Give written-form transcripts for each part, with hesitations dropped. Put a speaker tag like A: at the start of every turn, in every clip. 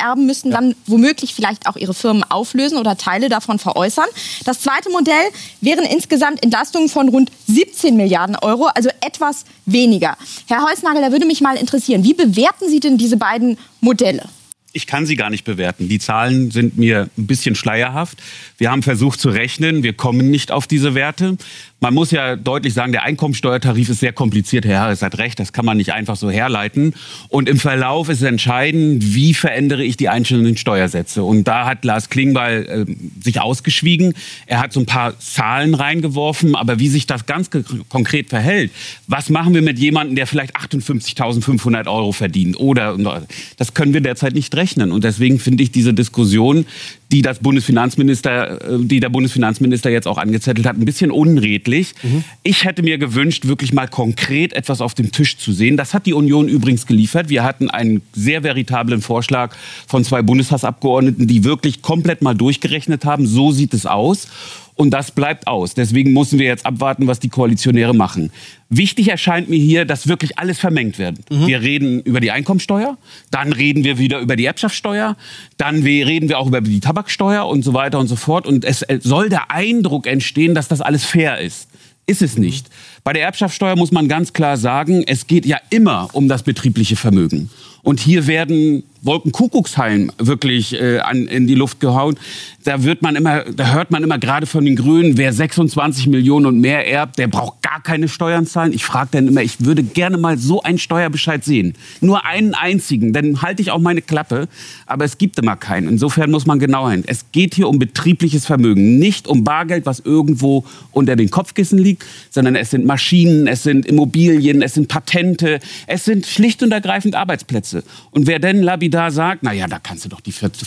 A: Erben müssten dann womöglich vielleicht auch ihre Firmen auflösen oder Teile davon veräußern. Das zweite Modell wären insgesamt Entlastungen von rund 17 Milliarden Euro, also etwas weniger. Herr Heusnagel, da würde mich mal interessieren, wie bewerten Sie denn diese beiden Modelle?
B: Ich kann sie gar nicht bewerten. Die Zahlen sind mir ein bisschen schleierhaft. Wir haben versucht zu rechnen. Wir kommen nicht auf diese Werte. Man muss ja deutlich sagen, der Einkommensteuertarif ist sehr kompliziert. Herr Harris hat recht, das kann man nicht einfach so herleiten. Und im Verlauf ist entscheidend, wie verändere ich die einzelnen Steuersätze. Und da hat Lars Klingbeil sich ausgeschwiegen. Er hat so ein paar Zahlen reingeworfen. Aber wie sich das ganz konkret verhält, was machen wir mit jemandem, der vielleicht 58.500 Euro verdient? Oder das können wir derzeit nicht rechnen. Und deswegen finde ich diese Diskussion, die der Bundesfinanzminister jetzt auch angezettelt hat, ein bisschen unredlich. Ich hätte mir gewünscht, wirklich mal konkret etwas auf dem Tisch zu sehen. Das hat die Union übrigens geliefert. Wir hatten einen sehr veritablen Vorschlag von 2 Bundestagsabgeordneten, die wirklich komplett mal durchgerechnet haben. So sieht es aus. Und das bleibt aus. Deswegen müssen wir jetzt abwarten, was die Koalitionäre machen. Wichtig erscheint mir hier, dass wirklich alles vermengt wird. Wir reden über die Einkommensteuer, dann reden wir wieder über die Erbschaftssteuer, dann reden wir auch über die Tabaksteuer und so weiter und so fort. Und es soll der Eindruck entstehen, dass das alles fair ist. Ist es nicht. Bei der Erbschaftssteuer muss man ganz klar sagen, es geht ja immer um das betriebliche Vermögen. Und hier werden Wolkenkuckucksheim wirklich in die Luft gehauen. Da hört man immer gerade von den Grünen, wer 26 Millionen und mehr erbt, der braucht gar keine Steuern zahlen. Ich frage dann immer, ich würde gerne mal so einen Steuerbescheid sehen. Nur einen einzigen, dann halte ich auch meine Klappe. Aber es gibt immer keinen. Insofern muss man genau hin. Es geht hier um betriebliches Vermögen, nicht um Bargeld, was irgendwo unter den Kopfkissen liegt, sondern es sind Maschinen, es sind Immobilien, es sind Patente, es sind schlicht und ergreifend Arbeitsplätze. Und wer denn lapidar sagt, naja, da kannst du doch die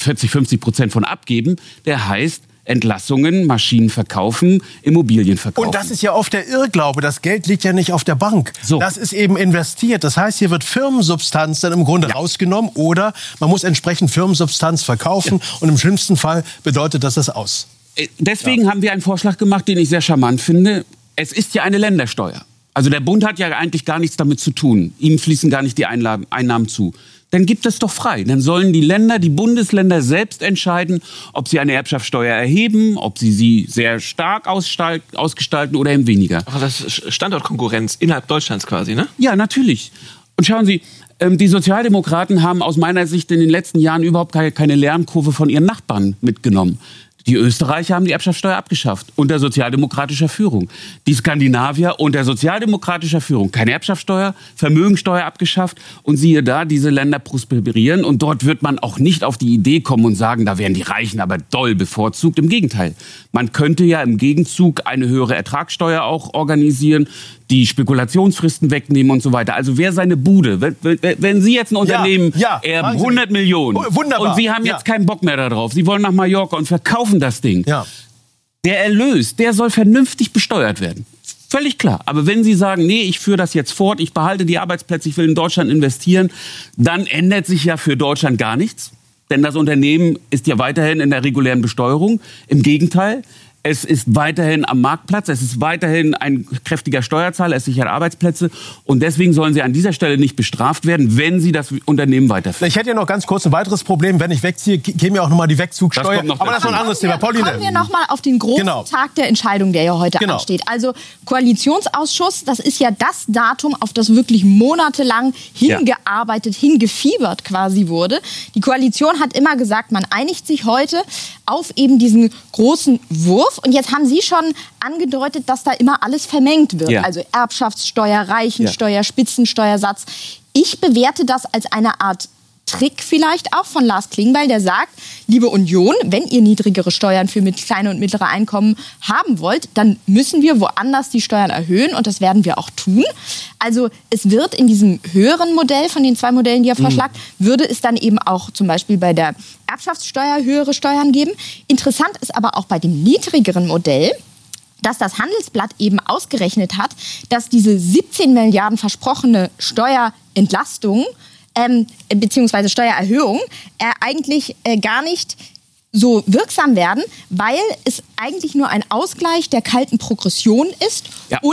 B: 40-50% von abgeben, der heißt Entlassungen, Maschinen verkaufen, Immobilien verkaufen.
C: Und das ist ja oft der Irrglaube. Das Geld liegt ja nicht auf der Bank.
B: So.
C: Das ist eben investiert. Das heißt, hier wird Firmensubstanz dann im Grunde rausgenommen oder man muss entsprechend Firmensubstanz verkaufen und im schlimmsten Fall bedeutet das aus.
B: Deswegen haben wir einen Vorschlag gemacht, den ich sehr charmant finde. Es ist ja eine Ländersteuer. Also der Bund hat ja eigentlich gar nichts damit zu tun. Ihm fließen gar nicht die Einnahmen zu. Dann gibt es doch frei. Dann sollen die Bundesländer selbst entscheiden, ob sie eine Erbschaftssteuer erheben, ob sie sehr stark ausgestalten oder eben weniger.
D: Aber das ist Standortkonkurrenz innerhalb Deutschlands quasi, ne?
B: Ja, natürlich. Und schauen Sie, die Sozialdemokraten haben aus meiner Sicht in den letzten Jahren überhaupt keine Lernkurve von ihren Nachbarn mitgenommen. Die Österreicher haben die Erbschaftssteuer abgeschafft, unter sozialdemokratischer Führung. Die Skandinavier unter sozialdemokratischer Führung. Keine Erbschaftssteuer, Vermögensteuer abgeschafft. Und siehe da, diese Länder prosperieren. Und dort wird man auch nicht auf die Idee kommen und sagen, da werden die Reichen aber doll bevorzugt. Im Gegenteil. Man könnte ja im Gegenzug eine höhere Ertragssteuer auch organisieren, die Spekulationsfristen wegnehmen und so weiter. Also wer seine Bude, wenn Sie jetzt ein Unternehmen erben, 100 Millionen,
C: wunderbar.
B: und Sie haben jetzt keinen Bock mehr darauf, Sie wollen nach Mallorca und verkaufen das Ding. Ja. Der Erlös, der soll vernünftig besteuert werden. Völlig klar. Aber wenn Sie sagen, nee, ich führe das jetzt fort, ich behalte die Arbeitsplätze, ich will in Deutschland investieren, dann ändert sich ja für Deutschland gar nichts. Denn das Unternehmen ist ja weiterhin in der regulären Besteuerung. Im Gegenteil. Es ist weiterhin am Marktplatz, es ist weiterhin ein kräftiger Steuerzahler, es sichert Arbeitsplätze. Und deswegen sollen sie an dieser Stelle nicht bestraft werden, wenn sie das Unternehmen weiterführen.
C: Ich hätte ja noch ganz kurz ein weiteres Problem. Wenn ich wegziehe, käme ja auch noch mal die Wegzugsteuer. Aber das ist noch ein anderes Thema.
A: Pauline. Kommen wir noch mal auf den großen Tag der Entscheidung, der ja heute ansteht. Also Koalitionsausschuss, das ist ja das Datum, auf das wirklich monatelang hingearbeitet, hingefiebert quasi wurde. Die Koalition hat immer gesagt, man einigt sich heute auf eben diesen großen Wurf. Und jetzt haben Sie schon angedeutet, dass da immer alles vermengt wird. Ja. Also Erbschaftssteuer, Reichensteuer, Spitzensteuersatz. Ich bewerte das als eine Art Trick vielleicht auch von Lars Klingbeil, der sagt, liebe Union, wenn ihr niedrigere Steuern für kleine und mittlere Einkommen haben wollt, dann müssen wir woanders die Steuern erhöhen und das werden wir auch tun. Also es wird in diesem höheren Modell von den 2 Modellen, die er vorschlägt, würde es dann eben auch zum Beispiel bei der Erbschaftssteuer höhere Steuern geben. Interessant ist aber auch bei dem niedrigeren Modell, dass das Handelsblatt eben ausgerechnet hat, dass diese 17 Milliarden versprochene Steuerentlastung beziehungsweise Steuererhöhung eigentlich gar nicht so wirksam werden, weil es eigentlich nur ein Ausgleich der kalten Progression ist und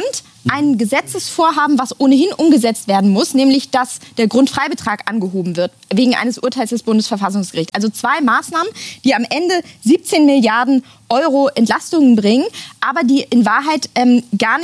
A: ein Gesetzesvorhaben, was ohnehin umgesetzt werden muss, nämlich dass der Grundfreibetrag angehoben wird, wegen eines Urteils des Bundesverfassungsgerichts. Also 2 Maßnahmen, die am Ende 17 Milliarden Euro Entlastungen bringen, aber die in Wahrheit gar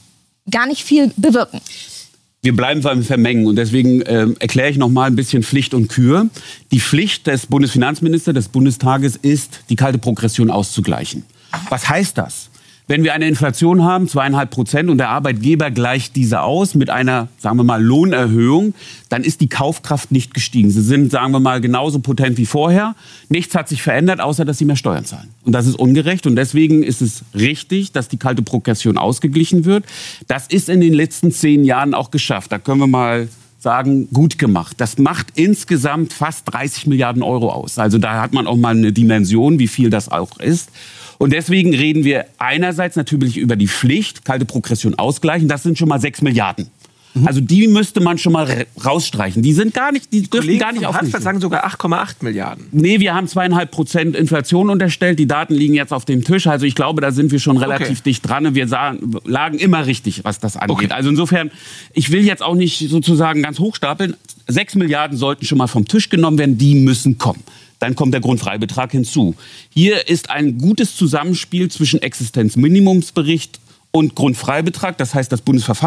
A: nicht viel bewirken.
B: Wir bleiben beim Vermengen und deswegen erkläre ich noch mal ein bisschen Pflicht und Kür. Die Pflicht des Bundesfinanzministers, des Bundestages ist, die kalte Progression auszugleichen. Was heißt das? Wenn wir eine Inflation haben, 2,5% und der Arbeitgeber gleicht diese aus mit einer, sagen wir mal, Lohnerhöhung, dann ist die Kaufkraft nicht gestiegen. Sie sind, sagen wir mal, genauso potent wie vorher. Nichts hat sich verändert, außer dass sie mehr Steuern zahlen. Und das ist ungerecht und deswegen ist es richtig, dass die kalte Progression ausgeglichen wird. Das ist in den letzten 10 Jahren auch geschafft. Da können wir mal sagen, gut gemacht. Das macht insgesamt fast 30 Milliarden Euro aus. Also da hat man auch mal eine Dimension, wie viel das auch ist. Und deswegen reden wir einerseits natürlich über die Pflicht, kalte Progression ausgleichen. Das sind schon mal 6 Milliarden. Also die müsste man schon mal rausstreichen. Die sind gar nicht, die dürfen gar nicht
D: aufnehmen. sagen sogar 8,8 Milliarden.
B: Nee, wir haben 2,5% Inflation unterstellt. Die Daten liegen jetzt auf dem Tisch. Also ich glaube, da sind wir schon relativ dicht dran. Wir lagen immer richtig, was das angeht. Also insofern, ich will jetzt auch nicht sozusagen ganz hochstapeln. 6 Milliarden sollten schon mal vom Tisch genommen werden. Die müssen kommen. Dann kommt der Grundfreibetrag hinzu. Hier ist ein gutes Zusammenspiel zwischen Existenzminimumsbericht und Grundfreibetrag. Das heißt,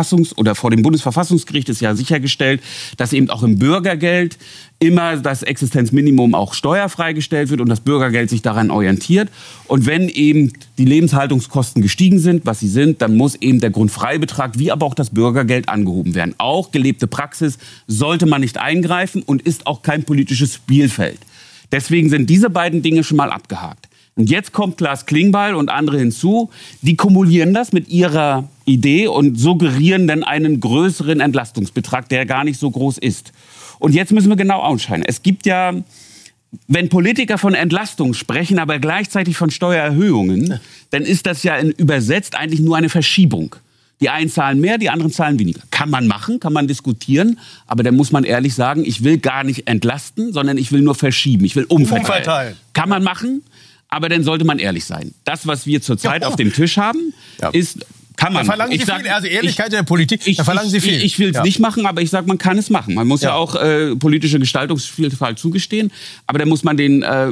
B: vor dem Bundesverfassungsgericht ist ja sichergestellt, dass eben auch im Bürgergeld immer das Existenzminimum auch steuerfrei gestellt wird und das Bürgergeld sich daran orientiert. Und wenn eben die Lebenshaltungskosten gestiegen sind, was sie sind, dann muss eben der Grundfreibetrag wie aber auch das Bürgergeld angehoben werden. Auch gelebte Praxis sollte man nicht eingreifen und ist auch kein politisches Spielfeld. Deswegen sind diese beiden Dinge schon mal abgehakt. Und jetzt kommt Klaas Klingbeil und andere hinzu, die kumulieren das mit ihrer Idee und suggerieren dann einen größeren Entlastungsbetrag, der gar nicht so groß ist. Und jetzt müssen wir genau ausscheiden. Es gibt ja, wenn Politiker von Entlastung sprechen, aber gleichzeitig von Steuererhöhungen, dann ist das ja übersetzt eigentlich nur eine Verschiebung. Die einen zahlen mehr, die anderen zahlen weniger. Kann man machen, kann man diskutieren. Aber dann muss man ehrlich sagen, ich will gar nicht entlasten, sondern ich will nur verschieben. Ich will umverteilen. Kann man machen, aber dann sollte man ehrlich sein. Das, was wir zurzeit auf dem Tisch haben, ist... Kann man.
C: Da verlangen Sie viel. Also Ehrlichkeit in der Politik, da verlangen Sie viel.
B: Ich will es nicht machen, aber ich sage, man kann es machen. Man muss ja auch politische Gestaltungsvielfalt zugestehen. Aber dann muss man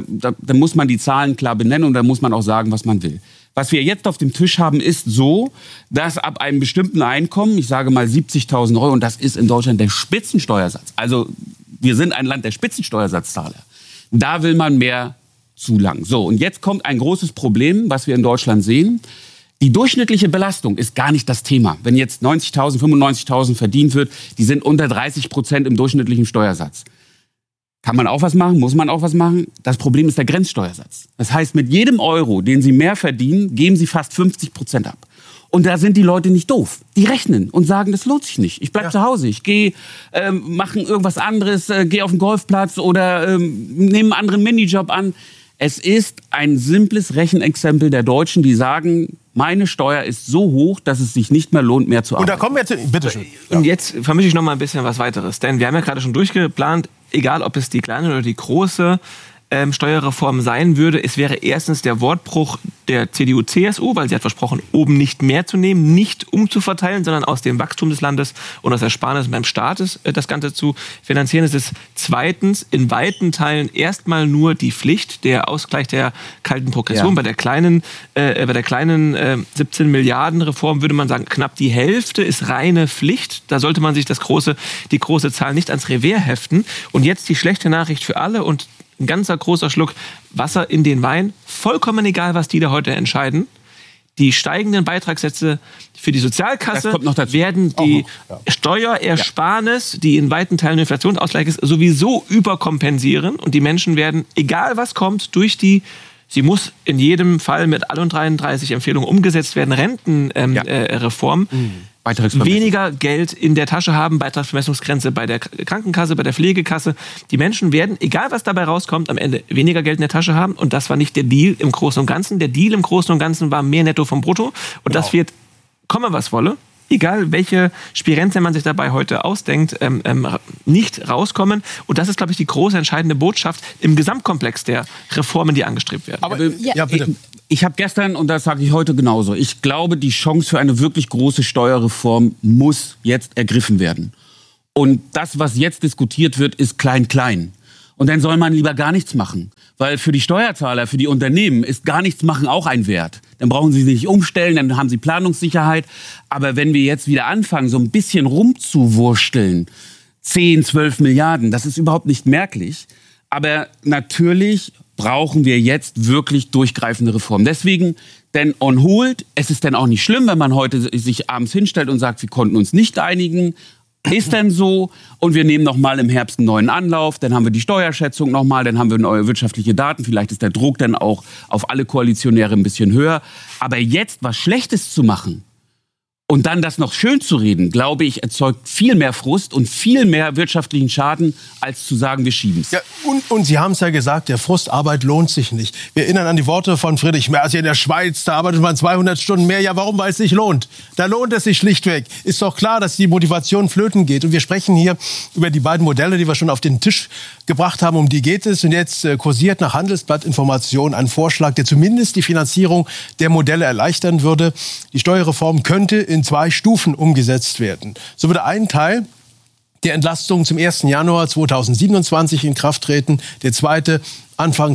B: die Zahlen klar benennen und dann muss man auch sagen, was man will. Was wir jetzt auf dem Tisch haben, ist so, dass ab einem bestimmten Einkommen, ich sage mal 70.000 Euro, und das ist in Deutschland der Spitzensteuersatz. Also wir sind ein Land der Spitzensteuersatzzahler. Da will man mehr zulangen. So, und jetzt kommt ein großes Problem, was wir in Deutschland sehen. Die durchschnittliche Belastung ist gar nicht das Thema. Wenn jetzt 90.000, 95.000 verdient wird, die sind unter 30% im durchschnittlichen Steuersatz. Kann man auch was machen? Muss man auch was machen? Das Problem ist der Grenzsteuersatz. Das heißt, mit jedem Euro, den Sie mehr verdienen, geben Sie fast 50% ab. Und da sind die Leute nicht doof. Die rechnen und sagen, das lohnt sich nicht. Ich bleib zu Hause. Ich gehe machen irgendwas anderes, gehe auf den Golfplatz oder nehme einen anderen Minijob an. Es ist ein simples Rechenexempel der Deutschen, die sagen, meine Steuer ist so hoch, dass es sich nicht mehr lohnt, mehr zu arbeiten.
C: Und da kommen wir jetzt, bitteschön.
D: Und jetzt vermische ich noch mal ein bisschen was weiteres. Denn wir haben ja gerade schon durchgeplant, egal ob es die kleine oder die große Steuerreform sein würde. Es wäre erstens der Wortbruch der CDU-CSU, weil sie hat versprochen, oben nicht mehr zu nehmen, nicht umzuverteilen, sondern aus dem Wachstum des Landes und aus Ersparnissen beim Staat das Ganze zu finanzieren. Es ist zweitens in weiten Teilen erstmal nur die Pflicht, der Ausgleich der kalten Progression. Bei der kleinen 17 Milliarden Reform würde man sagen, knapp die Hälfte ist reine Pflicht. Da sollte man sich die große Zahl nicht ans Revers heften. Und jetzt die schlechte Nachricht für alle und ein ganzer großer Schluck Wasser in den Wein. Vollkommen egal, was die da heute entscheiden. Die steigenden Beitragssätze für die Sozialkasse werden die Steuerersparnis, die in weiten Teilen Inflationsausgleich ist, sowieso überkompensieren. Und die Menschen werden, egal was kommt, sie muss in jedem Fall mit allen 33 Empfehlungen umgesetzt werden, Rentenreform, weniger Geld in der Tasche haben, Beitragsbemessungsgrenze bei der Krankenkasse, bei der Pflegekasse. Die Menschen werden, egal was dabei rauskommt, am Ende weniger Geld in der Tasche haben. Und das war nicht der Deal im Großen und Ganzen. Der Deal im Großen und Ganzen war mehr Netto vom Brutto. Und das wird, komme was wolle, egal welche Spirenze man sich dabei heute ausdenkt, nicht rauskommen. Und das ist, glaube ich, die große entscheidende Botschaft im Gesamtkomplex der Reformen, die angestrebt werden.
C: Aber ja, bitte.
B: Ich habe gestern, und das sage ich heute genauso, ich glaube, die Chance für eine wirklich große Steuerreform muss jetzt ergriffen werden. Und das, was jetzt diskutiert wird, ist klein-klein. Und dann soll man lieber gar nichts machen. Weil für die Steuerzahler, für die Unternehmen ist gar nichts machen auch ein Wert. Dann brauchen sie sich nicht umstellen, dann haben sie Planungssicherheit. Aber wenn wir jetzt wieder anfangen, so ein bisschen rumzuwursteln, 10, 12 Milliarden, das ist überhaupt nicht merklich. Aber natürlich brauchen wir jetzt wirklich durchgreifende Reformen. Deswegen, denn on hold, es ist dann auch nicht schlimm, wenn man heute sich abends hinstellt und sagt, wir konnten uns nicht einigen. Ist denn so? Und wir nehmen noch mal im Herbst einen neuen Anlauf. Dann haben wir die Steuerschätzung noch mal, dann haben wir neue wirtschaftliche Daten. Vielleicht ist der Druck dann auch auf alle Koalitionäre ein bisschen höher. Aber jetzt was Schlechtes zu machen und dann das noch schön zu reden, glaube ich, erzeugt viel mehr Frust und viel mehr wirtschaftlichen Schaden, als zu sagen, wir schieben es.
C: Ja, und Sie haben es ja gesagt, der Frustarbeit lohnt sich nicht. Wir erinnern an die Worte von Friedrich Merz in der Schweiz, da arbeitet man 200 Stunden mehr. Ja, warum? Weil es sich lohnt. Da lohnt es sich schlichtweg. Ist doch klar, dass die Motivation flöten geht. Und wir sprechen hier über die beiden Modelle, die wir schon auf den Tisch gebracht haben. Um die geht es. Und jetzt kursiert nach Handelsblatt-Information ein Vorschlag, der zumindest die Finanzierung der Modelle erleichtern würde. Die Steuerreform könnte in 2 Stufen umgesetzt werden. So würde ein Teil der Entlastung zum 1. Januar 2027 in Kraft treten. Der zweite Anfang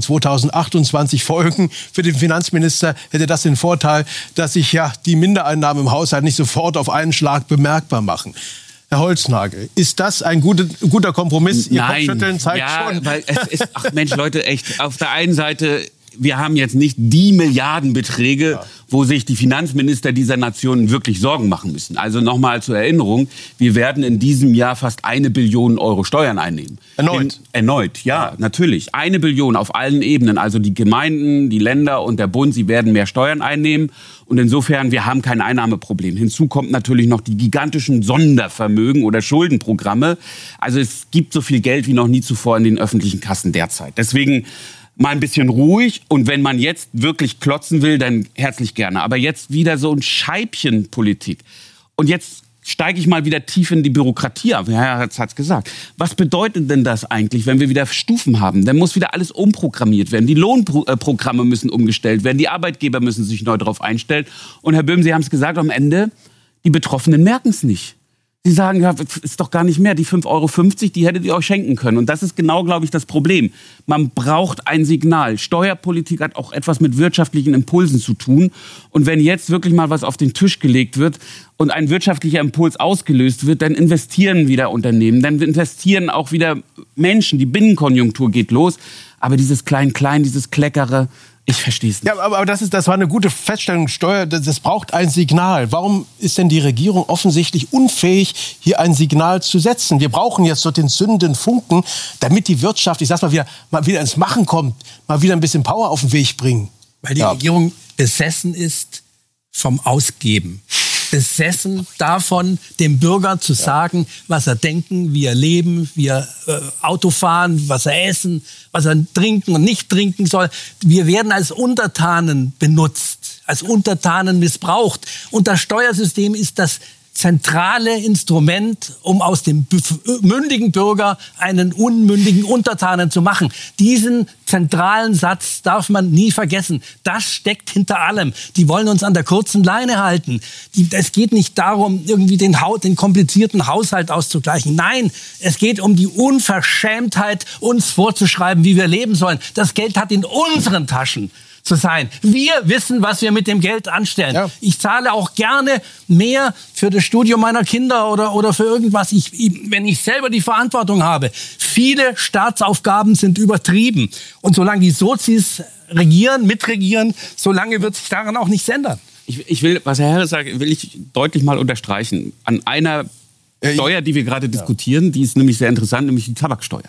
C: 2028 folgen. Für den Finanzminister hätte das den Vorteil, dass sich ja die Mindereinnahmen im Haushalt nicht sofort auf einen Schlag bemerkbar machen. Herr Holznagel, ist das ein guter Kompromiss? Ihr Kopfschütteln zeigt schon.
B: Weil es ist, ach Mensch, Leute, echt, auf der einen Seite, wir haben jetzt nicht die Milliardenbeträge, wo sich die Finanzminister dieser Nationen wirklich Sorgen machen müssen. Also nochmal zur Erinnerung, wir werden in diesem Jahr fast 1 Billion Euro Steuern einnehmen. Erneut, ja, natürlich. 1 Billion auf allen Ebenen. Also die Gemeinden, die Länder und der Bund, sie werden mehr Steuern einnehmen. Und insofern, wir haben kein Einnahmeproblem. Hinzu kommt natürlich noch die gigantischen Sondervermögen oder Schuldenprogramme. Also es gibt so viel Geld wie noch nie zuvor in den öffentlichen Kassen derzeit. Deswegen mal ein bisschen ruhig, und wenn man jetzt wirklich klotzen will, dann herzlich gerne. Aber jetzt wieder so ein Scheibchen Politik. Und jetzt steige ich mal wieder tief in die Bürokratie ab. Herr Herz hat es gesagt. Was bedeutet denn das eigentlich, wenn wir wieder Stufen haben? Dann muss wieder alles umprogrammiert werden. Die Lohnprogramme müssen umgestellt werden. Die Arbeitgeber müssen sich neu darauf einstellen. Und Herr Böhm, Sie haben es gesagt, am Ende, die Betroffenen merken es nicht. Sie sagen, ja, ist doch gar nicht mehr. Die 5,50 Euro, die hättet ihr euch schenken können. Und das ist genau, glaube ich, das Problem. Man braucht ein Signal. Steuerpolitik hat auch etwas mit wirtschaftlichen Impulsen zu tun. Und wenn jetzt wirklich mal was auf den Tisch gelegt wird und ein wirtschaftlicher Impuls ausgelöst wird, dann investieren wieder Unternehmen. Dann investieren auch wieder Menschen. Die Binnenkonjunktur geht los. Aber dieses Klein-Klein, dieses Kleckere, ich verstehe es nicht.
C: Ja, aber das war eine gute Feststellung. Das braucht ein Signal. Warum ist denn die Regierung offensichtlich unfähig, hier ein Signal zu setzen? Wir brauchen jetzt so den zündenden Funken, damit die Wirtschaft, ich sag's mal wieder ins Machen kommt, mal wieder ein bisschen Power auf den Weg bringen.
E: Weil die Regierung besessen ist vom Ausgeben. Besessen davon, dem Bürger zu sagen, was er denken, wie er leben, wie er Auto fahren, was er essen, was er trinken und nicht trinken soll. Wir werden als Untertanen benutzt, als Untertanen missbraucht. Und das Steuersystem ist das zentrale Instrument, um aus dem mündigen Bürger einen unmündigen Untertanen zu machen. Diesen zentralen Satz darf man nie vergessen. Das steckt hinter allem. Die wollen uns an der kurzen Leine halten. Es geht nicht darum, irgendwie den komplizierten Haushalt auszugleichen. Nein, es geht um die Unverschämtheit, uns vorzuschreiben, wie wir leben sollen. Das Geld hat in unseren Taschen zu sein. Wir wissen, was wir mit dem Geld anstellen. Ja. Ich zahle auch gerne mehr für das Studium meiner Kinder oder für irgendwas, wenn ich selber die Verantwortung habe. Viele Staatsaufgaben sind übertrieben. Und solange die Sozis mitregieren, solange wird sich daran auch nichts ändern.
B: Ich will, was Herr Herres sagt, will ich deutlich mal unterstreichen. An einer Steuer, die wir gerade diskutieren, die ist nämlich sehr interessant, nämlich die Tabaksteuer.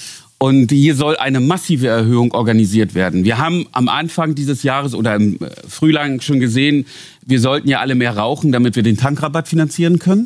B: Und hier soll eine massive Erhöhung organisiert werden. Wir haben am Anfang dieses Jahres oder im Frühling schon gesehen, wir sollten ja alle mehr rauchen, damit wir den Tankrabatt finanzieren können.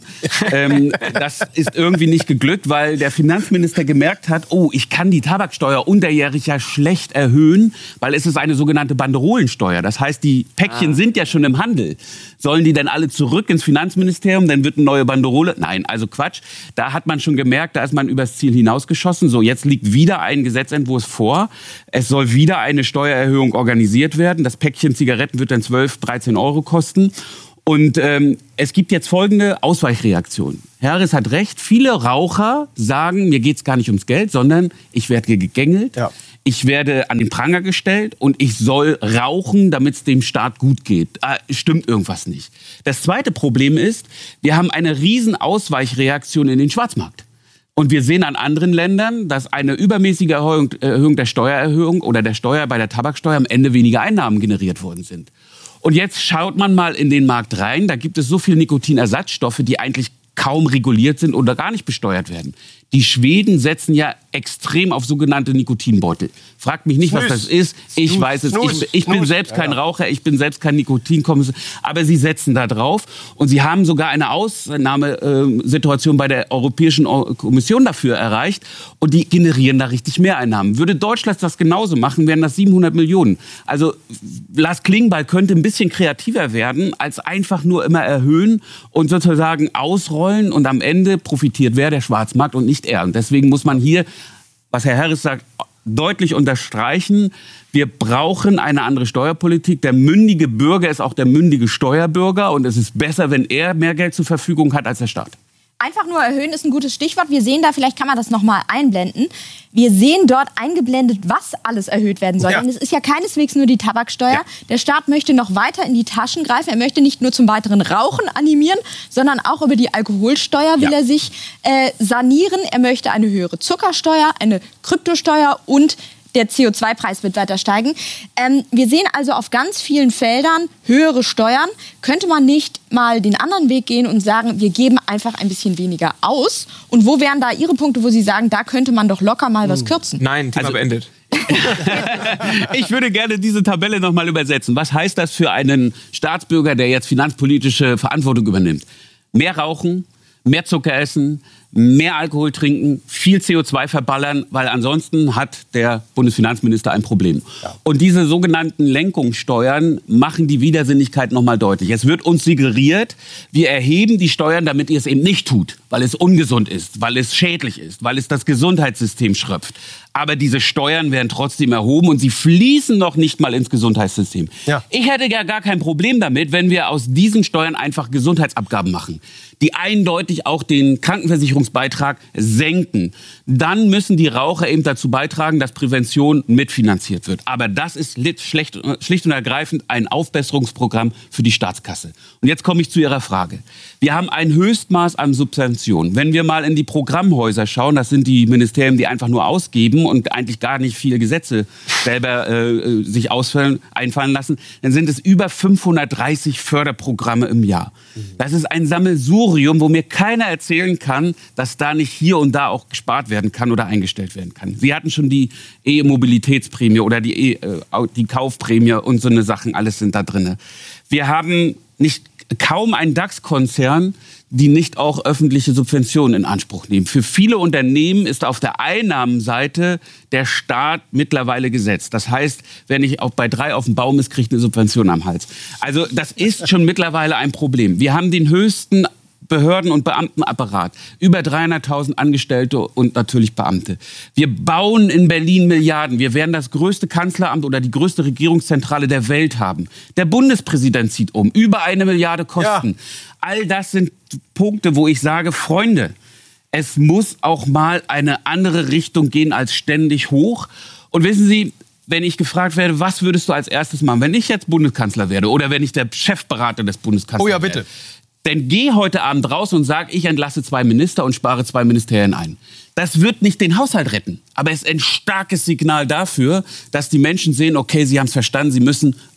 B: Das ist irgendwie nicht geglückt, weil der Finanzminister gemerkt hat, oh, ich kann die Tabaksteuer unterjährig ja schlecht erhöhen, weil es ist eine sogenannte Banderolensteuer. Das heißt, die Päckchen sind ja schon im Handel. Sollen die denn alle zurück ins Finanzministerium, dann wird eine neue Banderole? Nein, also Quatsch. Da hat man schon gemerkt, da ist man übers Ziel hinausgeschossen. So, jetzt liegt wieder ein Gesetzentwurf vor. Es soll wieder eine Steuererhöhung organisiert werden. Das Päckchen Zigaretten wird dann 12, 13 Euro kosten. Und es gibt jetzt folgende Ausweichreaktion. Herr Harris hat recht, viele Raucher sagen, mir geht's gar nicht ums Geld, sondern ich werde gegängelt, ich werde an den Pranger gestellt und ich soll rauchen, damit es dem Staat gut geht. Stimmt irgendwas nicht. Das zweite Problem ist, wir haben eine riesen Ausweichreaktion in den Schwarzmarkt. Und wir sehen an anderen Ländern, dass eine übermäßige Erhöhung der Steuererhöhung oder der Steuer bei der Tabaksteuer am Ende weniger Einnahmen generiert worden sind. Und jetzt schaut man mal in den Markt rein, da gibt es so viele Nikotinersatzstoffe, die eigentlich kaum reguliert sind oder gar nicht besteuert werden. Die Schweden setzen ja extrem auf sogenannte Nikotinbeutel. Fragt mich nicht, was das ist. Ich weiß es. Ich bin selbst kein Raucher, ich bin selbst kein Nikotinkonsument. Aber sie setzen da drauf. Und sie haben sogar eine Ausnahmesituation bei der Europäischen Kommission dafür erreicht. Und die generieren da richtig Mehreinnahmen. Würde Deutschland das genauso machen, wären das 700 Millionen. Also Lars Klingbeil könnte ein bisschen kreativer werden, als einfach nur immer erhöhen und sozusagen ausrollen. Und am Ende profitiert wer? Der Schwarzmarkt und nicht er. Und deswegen muss man hier, was Herr Harris sagt, deutlich unterstreichen, wir brauchen eine andere Steuerpolitik. Der mündige Bürger ist auch der mündige Steuerbürger und es ist besser, wenn er mehr Geld zur Verfügung hat als der Staat.
A: Einfach nur erhöhen ist ein gutes Stichwort. Wir sehen da, vielleicht kann man das nochmal einblenden, wir sehen dort eingeblendet, was alles erhöht werden soll. Denn es ist ja keineswegs nur die Tabaksteuer. Ja. Der Staat möchte noch weiter in die Taschen greifen. Er möchte nicht nur zum weiteren Rauchen animieren, sondern auch über die Alkoholsteuer will er sich sanieren. Er möchte eine höhere Zuckersteuer, eine Kryptosteuer und der CO2-Preis wird weiter steigen. Wir sehen also auf ganz vielen Feldern höhere Steuern. Könnte man nicht mal den anderen Weg gehen und sagen, wir geben einfach ein bisschen weniger aus? Und wo wären da Ihre Punkte, wo Sie sagen, da könnte man doch locker mal was kürzen?
D: Nein, Thema beendet.
B: Ich würde gerne diese Tabelle noch mal übersetzen. Was heißt das für einen Staatsbürger, der jetzt finanzpolitische Verantwortung übernimmt? Mehr rauchen, mehr Zucker essen, mehr Alkohol trinken, viel CO2 verballern, weil ansonsten hat der Bundesfinanzminister ein Problem. Ja. Und diese sogenannten Lenkungssteuern machen die Widersinnigkeit noch mal deutlich. Es wird uns suggeriert, wir erheben die Steuern, damit ihr es eben nicht tut, weil es ungesund ist, weil es schädlich ist, weil es das Gesundheitssystem schröpft. Aber diese Steuern werden trotzdem erhoben und sie fließen noch nicht mal ins Gesundheitssystem. Ja. Ich hätte ja gar kein Problem damit, wenn wir aus diesen Steuern einfach Gesundheitsabgaben machen, die eindeutig auch den Krankenversicherungsbeitrag senken. Dann müssen die Raucher eben dazu beitragen, dass Prävention mitfinanziert wird. Aber das ist schlicht und ergreifend ein Aufbesserungsprogramm für die Staatskasse. Und jetzt komme ich zu Ihrer Frage. Wir haben ein Höchstmaß an Subventionen. Wenn wir mal in die Programmhäuser schauen, das sind die Ministerien, die einfach nur ausgeben und eigentlich gar nicht viele Gesetze selber sich einfallen lassen, dann sind es über 530 Förderprogramme im Jahr. Das ist ein Sammelsurium, wo mir keiner erzählen kann, dass da nicht hier und da auch gespart werden kann oder eingestellt werden kann. Sie hatten schon die E-Mobilitätsprämie oder die Kaufprämie und so eine Sachen, alles sind da drin. Wir haben kaum einen DAX-Konzern, die nicht auch öffentliche Subventionen in Anspruch nehmen. Für viele Unternehmen ist auf der Einnahmenseite der Staat mittlerweile gesetzt. Das heißt, wer nicht auch bei 3 auf dem Baum ist, kriegt eine Subvention am Hals. Also das ist schon mittlerweile ein Problem. Wir haben den höchsten Behörden- und Beamtenapparat. Über 300.000 Angestellte und natürlich Beamte. Wir bauen in Berlin Milliarden. Wir werden das größte Kanzleramt oder die größte Regierungszentrale der Welt haben. Der Bundespräsident zieht um. Über 1 Milliarde Kosten. Ja. All das sind Punkte, wo ich sage, Freunde, es muss auch mal eine andere Richtung gehen als ständig hoch. Und wissen Sie, wenn ich gefragt werde, was würdest du als erstes machen, wenn ich jetzt Bundeskanzler werde oder wenn ich der Chefberater des Bundeskanzlers
C: werde? Oh ja, bitte.
B: Dann geh heute Abend raus und sag, ich entlasse 2 Minister und spare 2 Ministerien ein. Das wird nicht den Haushalt retten. Aber es ist ein starkes Signal dafür, dass die Menschen sehen, okay, sie haben es verstanden, sie müssen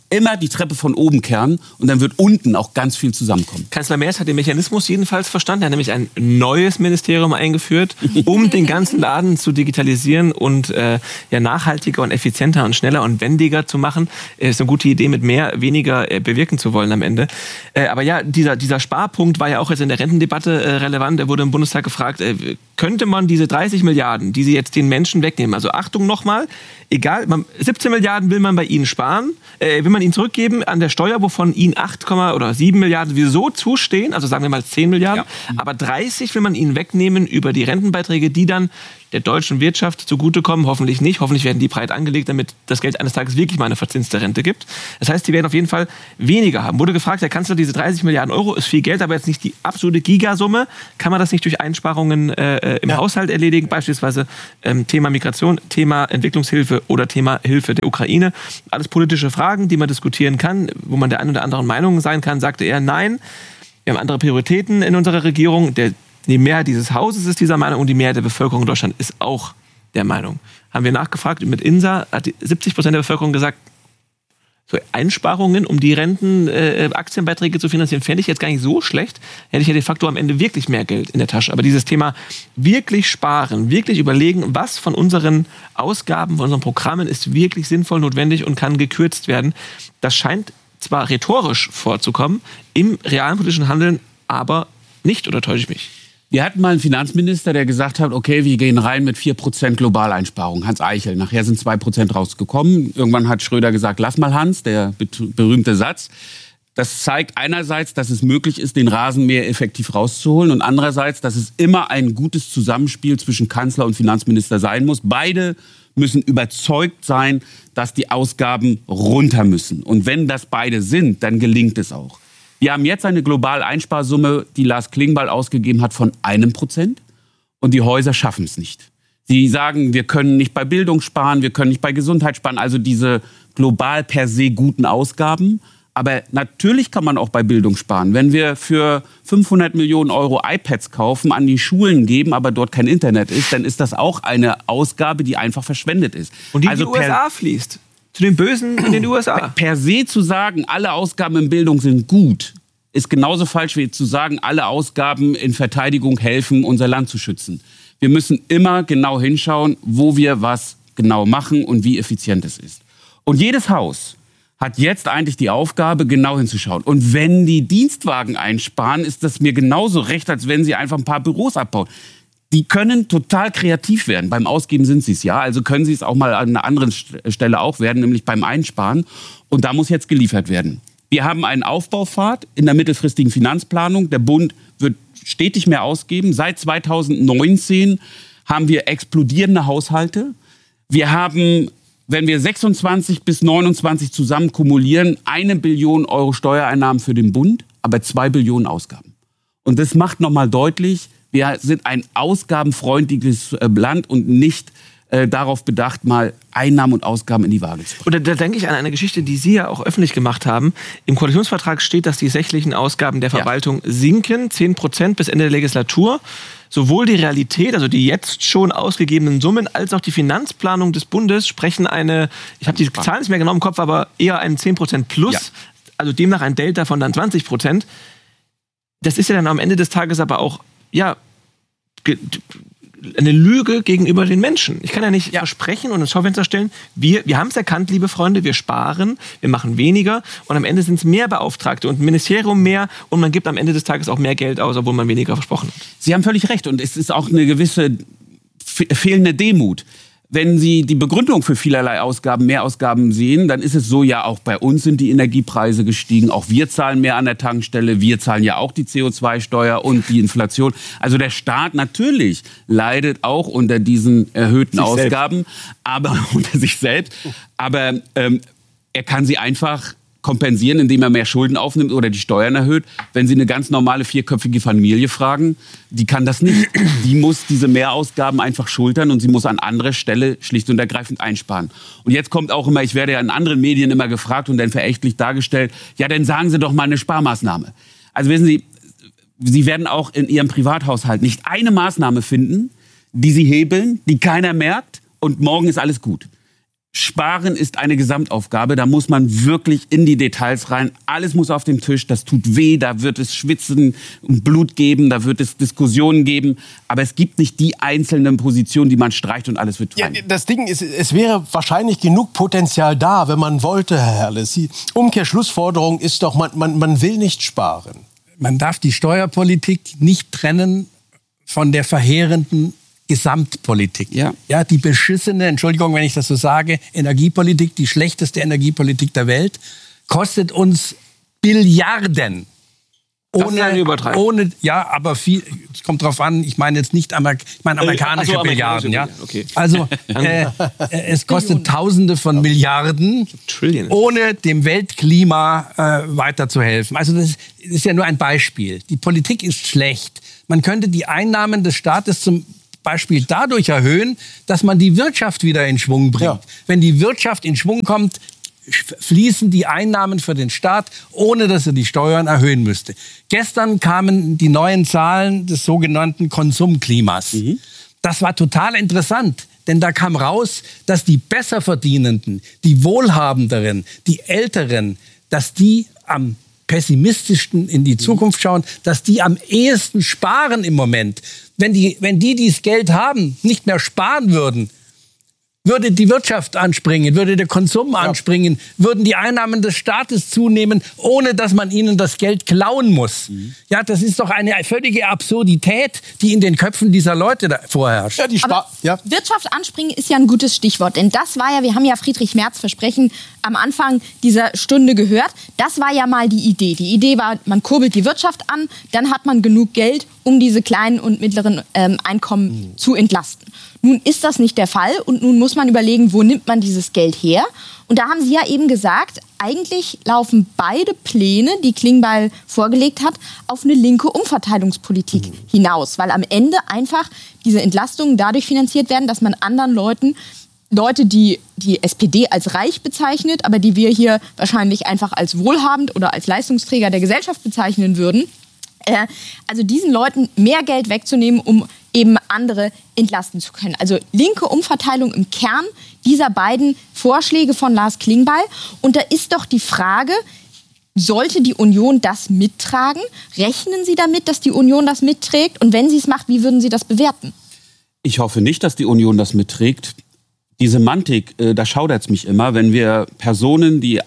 B: immer die Treppe von oben kehren und dann wird unten auch ganz viel zusammenkommen.
D: Kanzler Merz hat den Mechanismus jedenfalls verstanden. Er hat nämlich ein neues Ministerium eingeführt, um den ganzen Laden zu digitalisieren und nachhaltiger und effizienter und schneller und wendiger zu machen. Ist eine gute Idee, mit weniger bewirken zu wollen am Ende. Aber ja, dieser Sparpunkt war ja auch jetzt in der Rentendebatte relevant. Er wurde im Bundestag gefragt, könnte man diese 30 Milliarden, die Sie jetzt den Menschen wegnehmen, also Achtung nochmal, egal, 17 Milliarden will man bei Ihnen sparen, will man Ihnen zurückgeben an der Steuer, wovon Ihnen 8, oder 7 Milliarden sowieso zustehen, also sagen wir mal 10 Milliarden, aber 30 will man Ihnen wegnehmen über die Rentenbeiträge, die dann der deutschen Wirtschaft zugutekommen, hoffentlich nicht. Hoffentlich werden die breit angelegt, damit das Geld eines Tages wirklich mal eine verzinste Rente gibt. Das heißt, die werden auf jeden Fall weniger haben. Wurde gefragt, Herr Kanzler, diese 30 Milliarden Euro ist viel Geld, aber jetzt nicht die absolute Gigasumme. Kann man das nicht durch Einsparungen im Haushalt erledigen? Beispielsweise Thema Migration, Thema Entwicklungshilfe oder Thema Hilfe der Ukraine. Alles politische Fragen, die man diskutieren kann, wo man der einen oder anderen Meinung sein kann, sagte er, nein, wir haben andere Prioritäten in unserer Regierung. Die Mehrheit dieses Hauses ist dieser Meinung und die Mehrheit der Bevölkerung in Deutschland ist auch der Meinung. Haben wir nachgefragt, mit INSA hat 70% der Bevölkerung gesagt, so Einsparungen, um die Aktienbeiträge zu finanzieren, fände ich jetzt gar nicht so schlecht. Hätte ich ja de facto am Ende wirklich mehr Geld in der Tasche. Aber dieses Thema wirklich sparen, wirklich überlegen, was von unseren Ausgaben, von unseren Programmen ist wirklich sinnvoll, notwendig und kann gekürzt werden, das scheint zwar rhetorisch vorzukommen, im realen politischen Handeln aber nicht, oder täusche ich mich?
B: Wir hatten mal einen Finanzminister, der gesagt hat, okay, wir gehen rein mit 4% Globaleinsparung. Hans Eichel. Nachher sind 2% rausgekommen. Irgendwann hat Schröder gesagt, lass mal Hans, der berühmte Satz. Das zeigt einerseits, dass es möglich ist, den Rasenmäher effektiv rauszuholen und andererseits, dass es immer ein gutes Zusammenspiel zwischen Kanzler und Finanzminister sein muss. Beide müssen überzeugt sein, dass die Ausgaben runter müssen. Und wenn das beide sind, dann gelingt es auch. Wir haben jetzt eine Globaleinsparsumme, die Lars Klingbeil ausgegeben hat, von 1%. Und die Häuser schaffen es nicht. Sie sagen, wir können nicht bei Bildung sparen, wir können nicht bei Gesundheit sparen. Also diese global per se guten Ausgaben. Aber natürlich kann man auch bei Bildung sparen. Wenn wir für 500 Millionen Euro iPads kaufen, an die Schulen geben, aber dort kein Internet ist, dann ist das auch eine Ausgabe, die einfach verschwendet ist.
D: Und die in die USA fließt. Zu den Bösen in den USA.
B: Per se zu sagen, alle Ausgaben in Bildung sind gut, ist genauso falsch wie zu sagen, alle Ausgaben in Verteidigung helfen, unser Land zu schützen. Wir müssen immer genau hinschauen, wo wir was genau machen und wie effizient es ist. Und jedes Haus hat jetzt eigentlich die Aufgabe, genau hinzuschauen. Und wenn die Dienstwagen einsparen, ist das mir genauso recht, als wenn sie einfach ein paar Büros abbauen. Die können total kreativ werden. Beim Ausgeben sind sie es ja. Also können sie es auch mal an einer anderen Stelle auch werden, nämlich beim Einsparen. Und da muss jetzt geliefert werden. Wir haben einen Aufbaupfad in der mittelfristigen Finanzplanung. Der Bund wird stetig mehr ausgeben. Seit 2019 haben wir explodierende Haushalte. Wir haben, wenn wir 26 bis 29 zusammen kumulieren, 1 Billion Euro Steuereinnahmen für den Bund, aber 2 Billionen Ausgaben. Und das macht nochmal deutlich, wir sind ein ausgabenfreundliches Land und nicht darauf bedacht, mal Einnahmen und Ausgaben in die Waage zu bringen.
D: Oder da denke ich an eine Geschichte, die Sie ja auch öffentlich gemacht haben. Im Koalitionsvertrag steht, dass die sächlichen Ausgaben der Verwaltung sinken, 10% bis Ende der Legislatur. Sowohl die Realität, also die jetzt schon ausgegebenen Summen, als auch die Finanzplanung des Bundes sprechen ich habe die Zahlen nicht mehr genau im Kopf, aber eher einen 10% plus, also demnach ein Delta von dann 20%. Das ist ja dann am Ende des Tages aber auch, eine Lüge gegenüber den Menschen. Ich kann ja nicht versprechen und ins Schaufenster stellen, wir haben es erkannt, liebe Freunde, wir sparen, wir machen weniger und am Ende sind es mehr Beauftragte und ein Ministerium mehr und man gibt am Ende des Tages auch mehr Geld aus, obwohl man weniger versprochen hat.
B: Sie haben völlig recht und es ist auch eine gewisse fehlende Demut. Wenn Sie die Begründung für vielerlei Ausgaben, Mehrausgaben sehen, dann ist es so, ja, auch bei uns sind die Energiepreise gestiegen. Auch wir zahlen mehr an der Tankstelle. Wir zahlen ja auch die CO2-Steuer und die Inflation. Also der Staat natürlich leidet auch unter diesen erhöhten Ausgaben, aber unter sich selbst. Aber er kann sie einfach kompensieren, indem er mehr Schulden aufnimmt oder die Steuern erhöht. Wenn Sie eine ganz normale 4-köpfige Familie fragen, die kann das nicht. Die muss diese Mehrausgaben einfach schultern und sie muss an anderer Stelle schlicht und ergreifend einsparen. Und jetzt kommt auch immer, ich werde ja in anderen Medien immer gefragt und dann verächtlich dargestellt, ja, dann sagen Sie doch mal eine Sparmaßnahme. Also wissen Sie, Sie werden auch in Ihrem Privathaushalt nicht eine Maßnahme finden, die Sie hebeln, die keiner merkt und morgen ist alles gut. Sparen ist eine Gesamtaufgabe, da muss man wirklich in die Details rein. Alles muss auf dem Tisch, das tut weh, da wird es Schwitzen und Blut geben, da wird es Diskussionen geben. Aber es gibt nicht die einzelnen Positionen, die man streicht und alles wird rein.
C: Ja, das Ding ist, es wäre wahrscheinlich genug Potenzial da, wenn man wollte, Herr Herles. Die Umkehrschlussforderung ist doch, man will nicht sparen.
E: Man darf die Steuerpolitik nicht trennen von der verheerenden Gesamtpolitik. Ja, die beschissene, Entschuldigung, wenn ich das so sage, Energiepolitik, die schlechteste Energiepolitik der Welt, kostet uns Billiarden. Ohne, ja, aber viel, es kommt drauf an, ich meine jetzt nicht amerikanische Billiarden. Ja? Okay. Also es kostet Tausende von Milliarden, ohne dem Weltklima weiterzuhelfen. Also das ist ja nur ein Beispiel. Die Politik ist schlecht. Man könnte die Einnahmen des Staates zum Beispiel dadurch erhöhen, dass man die Wirtschaft wieder in Schwung bringt. Ja. Wenn die Wirtschaft in Schwung kommt, fließen die Einnahmen für den Staat, ohne dass er die Steuern erhöhen müsste. Gestern kamen die neuen Zahlen des sogenannten Konsumklimas. Das war total interessant, denn da kam raus, dass die Besserverdienenden, die Wohlhabenderen, die Älteren, dass die am pessimistischsten in die Zukunft schauen, dass die am ehesten sparen im Moment. Wenn die dieses Geld haben, nicht mehr sparen würden, würde die Wirtschaft anspringen, würde der Konsum anspringen, würden die Einnahmen des Staates zunehmen, ohne dass man ihnen das Geld klauen muss. Ja, das ist doch eine völlige Absurdität, die in den Köpfen dieser Leute da vorherrscht.
A: Ja, Wirtschaft anspringen ist ja ein gutes Stichwort, denn das war ja, wir haben ja Friedrich Merz Versprechen am Anfang dieser Stunde gehört, das war ja mal die Idee. Die Idee war, man kurbelt die Wirtschaft an, dann hat man genug Geld, um diese kleinen und mittleren Einkommen zu entlasten. Nun ist das nicht der Fall und nun muss man überlegen, wo nimmt man dieses Geld her? Und da haben Sie ja eben gesagt, eigentlich laufen beide Pläne, die Klingbeil vorgelegt hat, auf eine linke Umverteilungspolitik hinaus, weil am Ende einfach diese Entlastungen dadurch finanziert werden, dass man anderen Leute, die die SPD als reich bezeichnet, aber die wir hier wahrscheinlich einfach als wohlhabend oder als Leistungsträger der Gesellschaft bezeichnen würden, also diesen Leuten mehr Geld wegzunehmen, um eben andere entlasten zu können. Also linke Umverteilung im Kern dieser beiden Vorschläge von Lars Klingbeil. Und da ist doch die Frage, sollte die Union das mittragen? Rechnen Sie damit, dass die Union das mitträgt? Und wenn sie es macht, wie würden Sie das bewerten?
B: Ich hoffe nicht, dass die Union das mitträgt. Die Semantik, da schaudert es mich immer, wenn wir Personen, die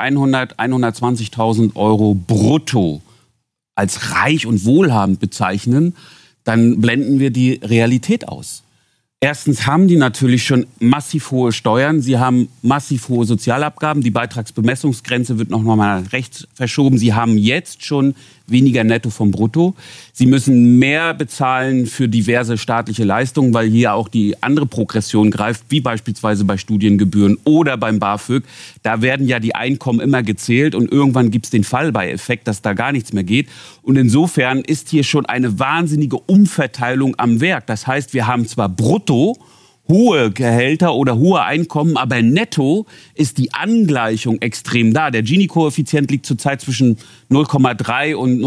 B: 120.000 Euro brutto als reich und wohlhabend bezeichnen, dann blenden wir die Realität aus. Erstens haben die natürlich schon massiv hohe Steuern, sie haben massiv hohe Sozialabgaben, die Beitragsbemessungsgrenze wird noch mal rechts verschoben, sie haben jetzt schon weniger netto vom Brutto. Sie müssen mehr bezahlen für diverse staatliche Leistungen, weil hier auch die andere Progression greift, wie beispielsweise bei Studiengebühren oder beim BAföG. Da werden ja die Einkommen immer gezählt und irgendwann gibt es den Fallbeieffekt, dass da gar nichts mehr geht. Und insofern ist hier schon eine wahnsinnige Umverteilung am Werk. Das heißt, wir haben zwar brutto hohe Gehälter oder hohe Einkommen, aber netto ist die Angleichung extrem da. Der Gini-Koeffizient liegt zurzeit zwischen 0,3 und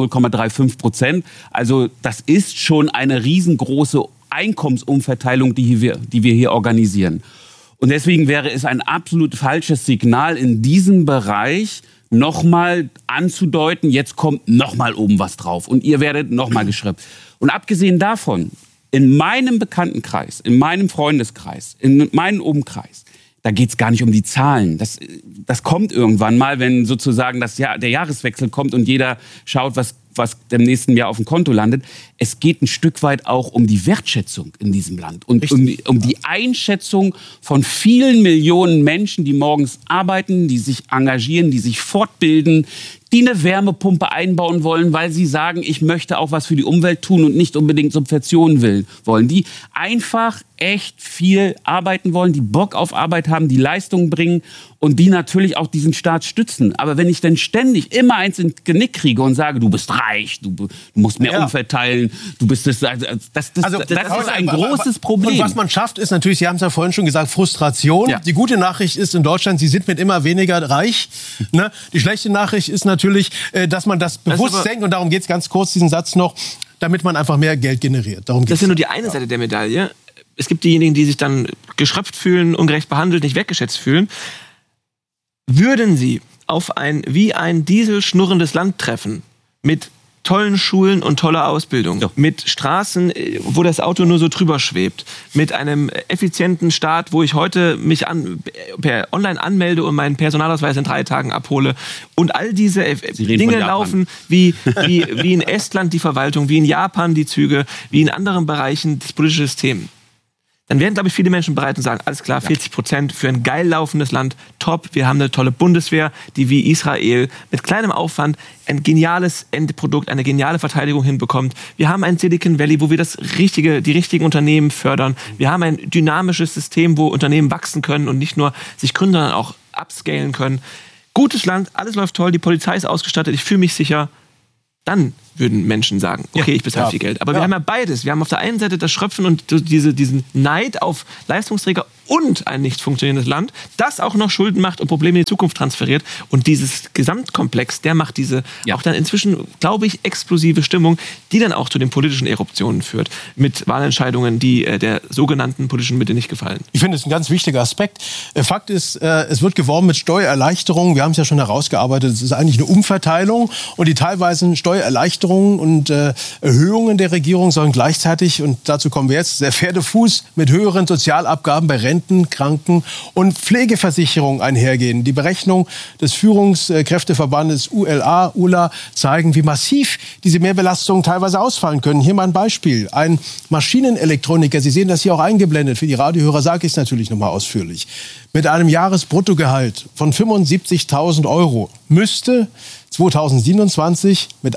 B: 0,35%. Also das ist schon eine riesengroße Einkommensumverteilung, die wir hier organisieren. Und deswegen wäre es ein absolut falsches Signal in diesem Bereich, nochmal anzudeuten, jetzt kommt nochmal oben was drauf und ihr werdet nochmal geschrubbt. Und abgesehen davon, in meinem Bekanntenkreis, in meinem Freundeskreis, in meinem Umkreis, da geht es gar nicht um die Zahlen. Das kommt irgendwann mal, wenn sozusagen der Jahreswechsel kommt und jeder schaut, was im nächsten Jahr auf dem Konto landet. Es geht ein Stück weit auch um die Wertschätzung in diesem Land und um die Einschätzung von vielen Millionen Menschen, die morgens arbeiten, die sich engagieren, die sich fortbilden, die eine Wärmepumpe einbauen wollen, weil sie sagen, ich möchte auch was für die Umwelt tun und nicht unbedingt Subventionen wollen. Die einfach echt viel arbeiten wollen, die Bock auf Arbeit haben, die Leistungen bringen und die natürlich auch diesen Staat stützen. Aber wenn ich dann ständig immer eins ins Genick kriege und sage, du bist reich, du musst mehr umverteilen, du bist das ist ein großes Problem.
C: Und was man schafft, ist natürlich, Sie haben es ja vorhin schon gesagt, Frustration. Ja. Die gute Nachricht ist in Deutschland, Sie sind mit immer weniger reich. Ne? Die schlechte Nachricht ist natürlich, dass man das bewusst denkt, und darum geht es ganz kurz, diesen Satz noch, damit man einfach mehr Geld generiert.
D: Das ist ja nur die eine Seite der Medaille. es gibt diejenigen, die sich dann geschröpft fühlen, ungerecht behandelt, nicht wertgeschätzt fühlen. Würden Sie auf ein wie ein Diesel schnurrendes Land treffen, mit tollen Schulen und toller Ausbildung, mit Straßen, wo das Auto nur so drüber schwebt, mit einem effizienten Staat, wo ich heute mich per online anmelde und meinen Personalausweis in 3 Tagen abhole und all diese Dinge laufen wie in Estland die Verwaltung, wie in Japan die Züge, wie in anderen Bereichen das politische System. Dann wären, glaube ich, viele Menschen bereit und sagen, alles klar, 40% für ein geil laufendes Land, top, wir haben eine tolle Bundeswehr, die wie Israel mit kleinem Aufwand ein geniales Endprodukt, eine geniale Verteidigung hinbekommt. Wir haben ein Silicon Valley, wo wir die richtigen Unternehmen fördern. Wir haben ein dynamisches System, wo Unternehmen wachsen können und nicht nur sich gründen, sondern auch upscalen können. Gutes Land, alles läuft toll, die Polizei ist ausgestattet, ich fühle mich sicher. Dann würden Menschen sagen, okay, ich bezahle viel Geld. Aber wir haben ja beides. Wir haben auf der einen Seite das Schröpfen und diesen Neid auf Leistungsträger und ein nicht funktionierendes Land, das auch noch Schulden macht und Probleme in die Zukunft transferiert. Und dieses Gesamtkomplex, der macht diese auch dann inzwischen, glaube ich, explosive Stimmung, die dann auch zu den politischen Eruptionen führt. Mit Wahlentscheidungen, die der sogenannten politischen Mitte nicht gefallen.
C: Ich finde, das ist ein ganz wichtiger Aspekt. Fakt ist, es wird geworben mit Steuererleichterungen. Wir haben es ja schon herausgearbeitet. Es ist eigentlich eine Umverteilung. Und die teilweise Steuererleichterungen und Erhöhungen der Regierung sollen gleichzeitig, und dazu kommen wir jetzt, der Pferdefuß mit höheren Sozialabgaben bei Renten, Kranken- und Pflegeversicherungen einhergehen. Die Berechnung des Führungskräfteverbandes ULA zeigen, wie massiv diese Mehrbelastungen teilweise ausfallen können. Hier mal ein Beispiel. Ein Maschinenelektroniker, Sie sehen das hier auch eingeblendet, für die Radiohörer sage ich es natürlich noch mal ausführlich, mit einem Jahresbruttogehalt von 75.000 € müsste 2027 mit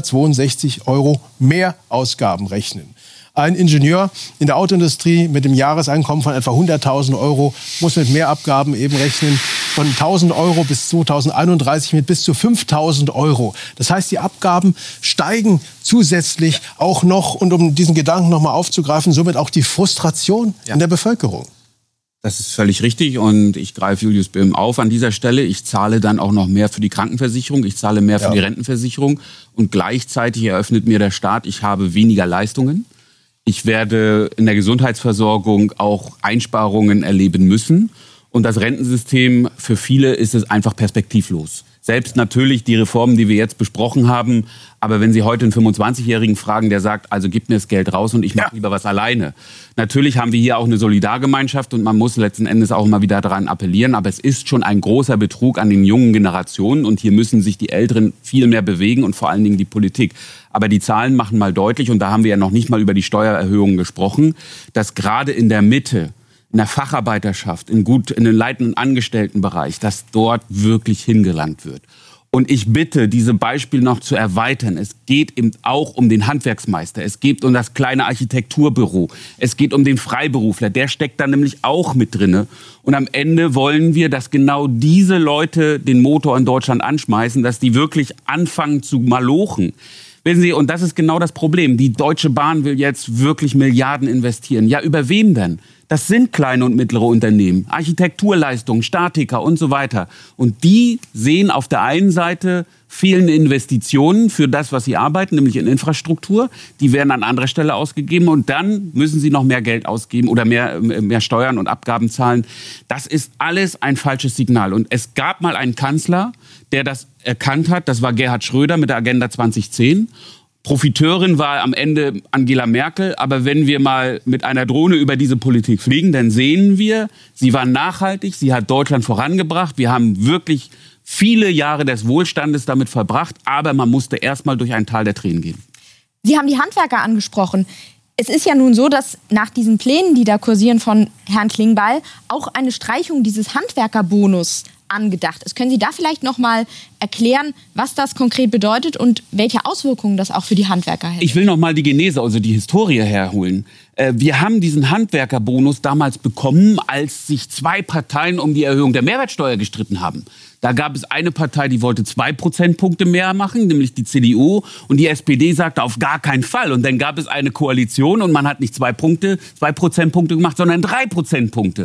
C: 862 € mehr Ausgaben rechnen. Ein Ingenieur in der Autoindustrie mit dem Jahreseinkommen von etwa 100.000 € muss mit Mehrabgaben eben rechnen von 1.000 € bis 2031 mit bis zu 5.000 €. Das heißt, die Abgaben steigen zusätzlich auch noch, und um diesen Gedanken noch mal aufzugreifen, somit auch die Frustration in der Bevölkerung.
B: Das ist völlig richtig und ich greife Julius Böhm auf an dieser Stelle. Ich zahle dann auch noch mehr für die Krankenversicherung, ich zahle mehr für die Rentenversicherung und gleichzeitig eröffnet mir der Staat, ich habe weniger Leistungen. Ich werde in der Gesundheitsversorgung auch Einsparungen erleben müssen und das Rentensystem, für viele ist es einfach perspektivlos. Selbst natürlich die Reformen, die wir jetzt besprochen haben. Aber wenn Sie heute einen 25-Jährigen fragen, der sagt, also gib mir das Geld raus und ich mache lieber was alleine. Natürlich haben wir hier auch eine Solidargemeinschaft und man muss letzten Endes auch mal wieder daran appellieren. Aber es ist schon ein großer Betrug an den jungen Generationen und hier müssen sich die Älteren viel mehr bewegen und vor allen Dingen die Politik. Aber die Zahlen machen mal deutlich, und da haben wir ja noch nicht mal über die Steuererhöhungen gesprochen, dass gerade in der Mitte, in der Facharbeiterschaft, in den leitenden Angestelltenbereich, dass dort wirklich hingelangt wird. Und ich bitte, diese Beispiele noch zu erweitern. Es geht eben auch um den Handwerksmeister. Es geht um das kleine Architekturbüro. Es geht um den Freiberufler. Der steckt da nämlich auch mit drinne. Und am Ende wollen wir, dass genau diese Leute den Motor in Deutschland anschmeißen, dass die wirklich anfangen zu malochen. Wissen Sie, und das ist genau das Problem. Die Deutsche Bahn will jetzt wirklich Milliarden investieren. Ja, über wem denn? Das sind kleine und mittlere Unternehmen, Architekturleistungen, Statiker und so weiter. Und die sehen auf der einen Seite fehlende Investitionen für das, was sie arbeiten, nämlich in Infrastruktur. Die werden an anderer Stelle ausgegeben und dann müssen sie noch mehr Geld ausgeben oder mehr Steuern und Abgaben zahlen. Das ist alles ein falsches Signal. Und es gab mal einen Kanzler, der das erkannt hat. Das war Gerhard Schröder mit der Agenda 2010. Profiteurin war am Ende Angela Merkel. Aber wenn wir mal mit einer Drohne über diese Politik fliegen, dann sehen wir, sie war nachhaltig, sie hat Deutschland vorangebracht. Wir haben wirklich viele Jahre des Wohlstandes damit verbracht, aber man musste erst mal durch ein Tal der Tränen gehen.
A: Sie haben die Handwerker angesprochen. Es ist ja nun so, dass nach diesen Plänen, die da kursieren von Herrn Klingbeil, auch eine Streichung dieses Handwerkerbonus angedacht ist. Können Sie da vielleicht noch mal erklären, was das konkret bedeutet und welche Auswirkungen das auch für die Handwerker hätte?
B: Ich will noch mal die Genese, also die Historie herholen. Wir haben diesen Handwerkerbonus damals bekommen, als sich zwei Parteien um die Erhöhung der Mehrwertsteuer gestritten haben. Da gab es eine Partei, die wollte 2 Prozentpunkte mehr machen, nämlich die CDU. Und die SPD sagte auf gar keinen Fall. Und dann gab es eine Koalition und man hat nicht 2 Prozentpunkte gemacht, sondern 3 Prozentpunkte.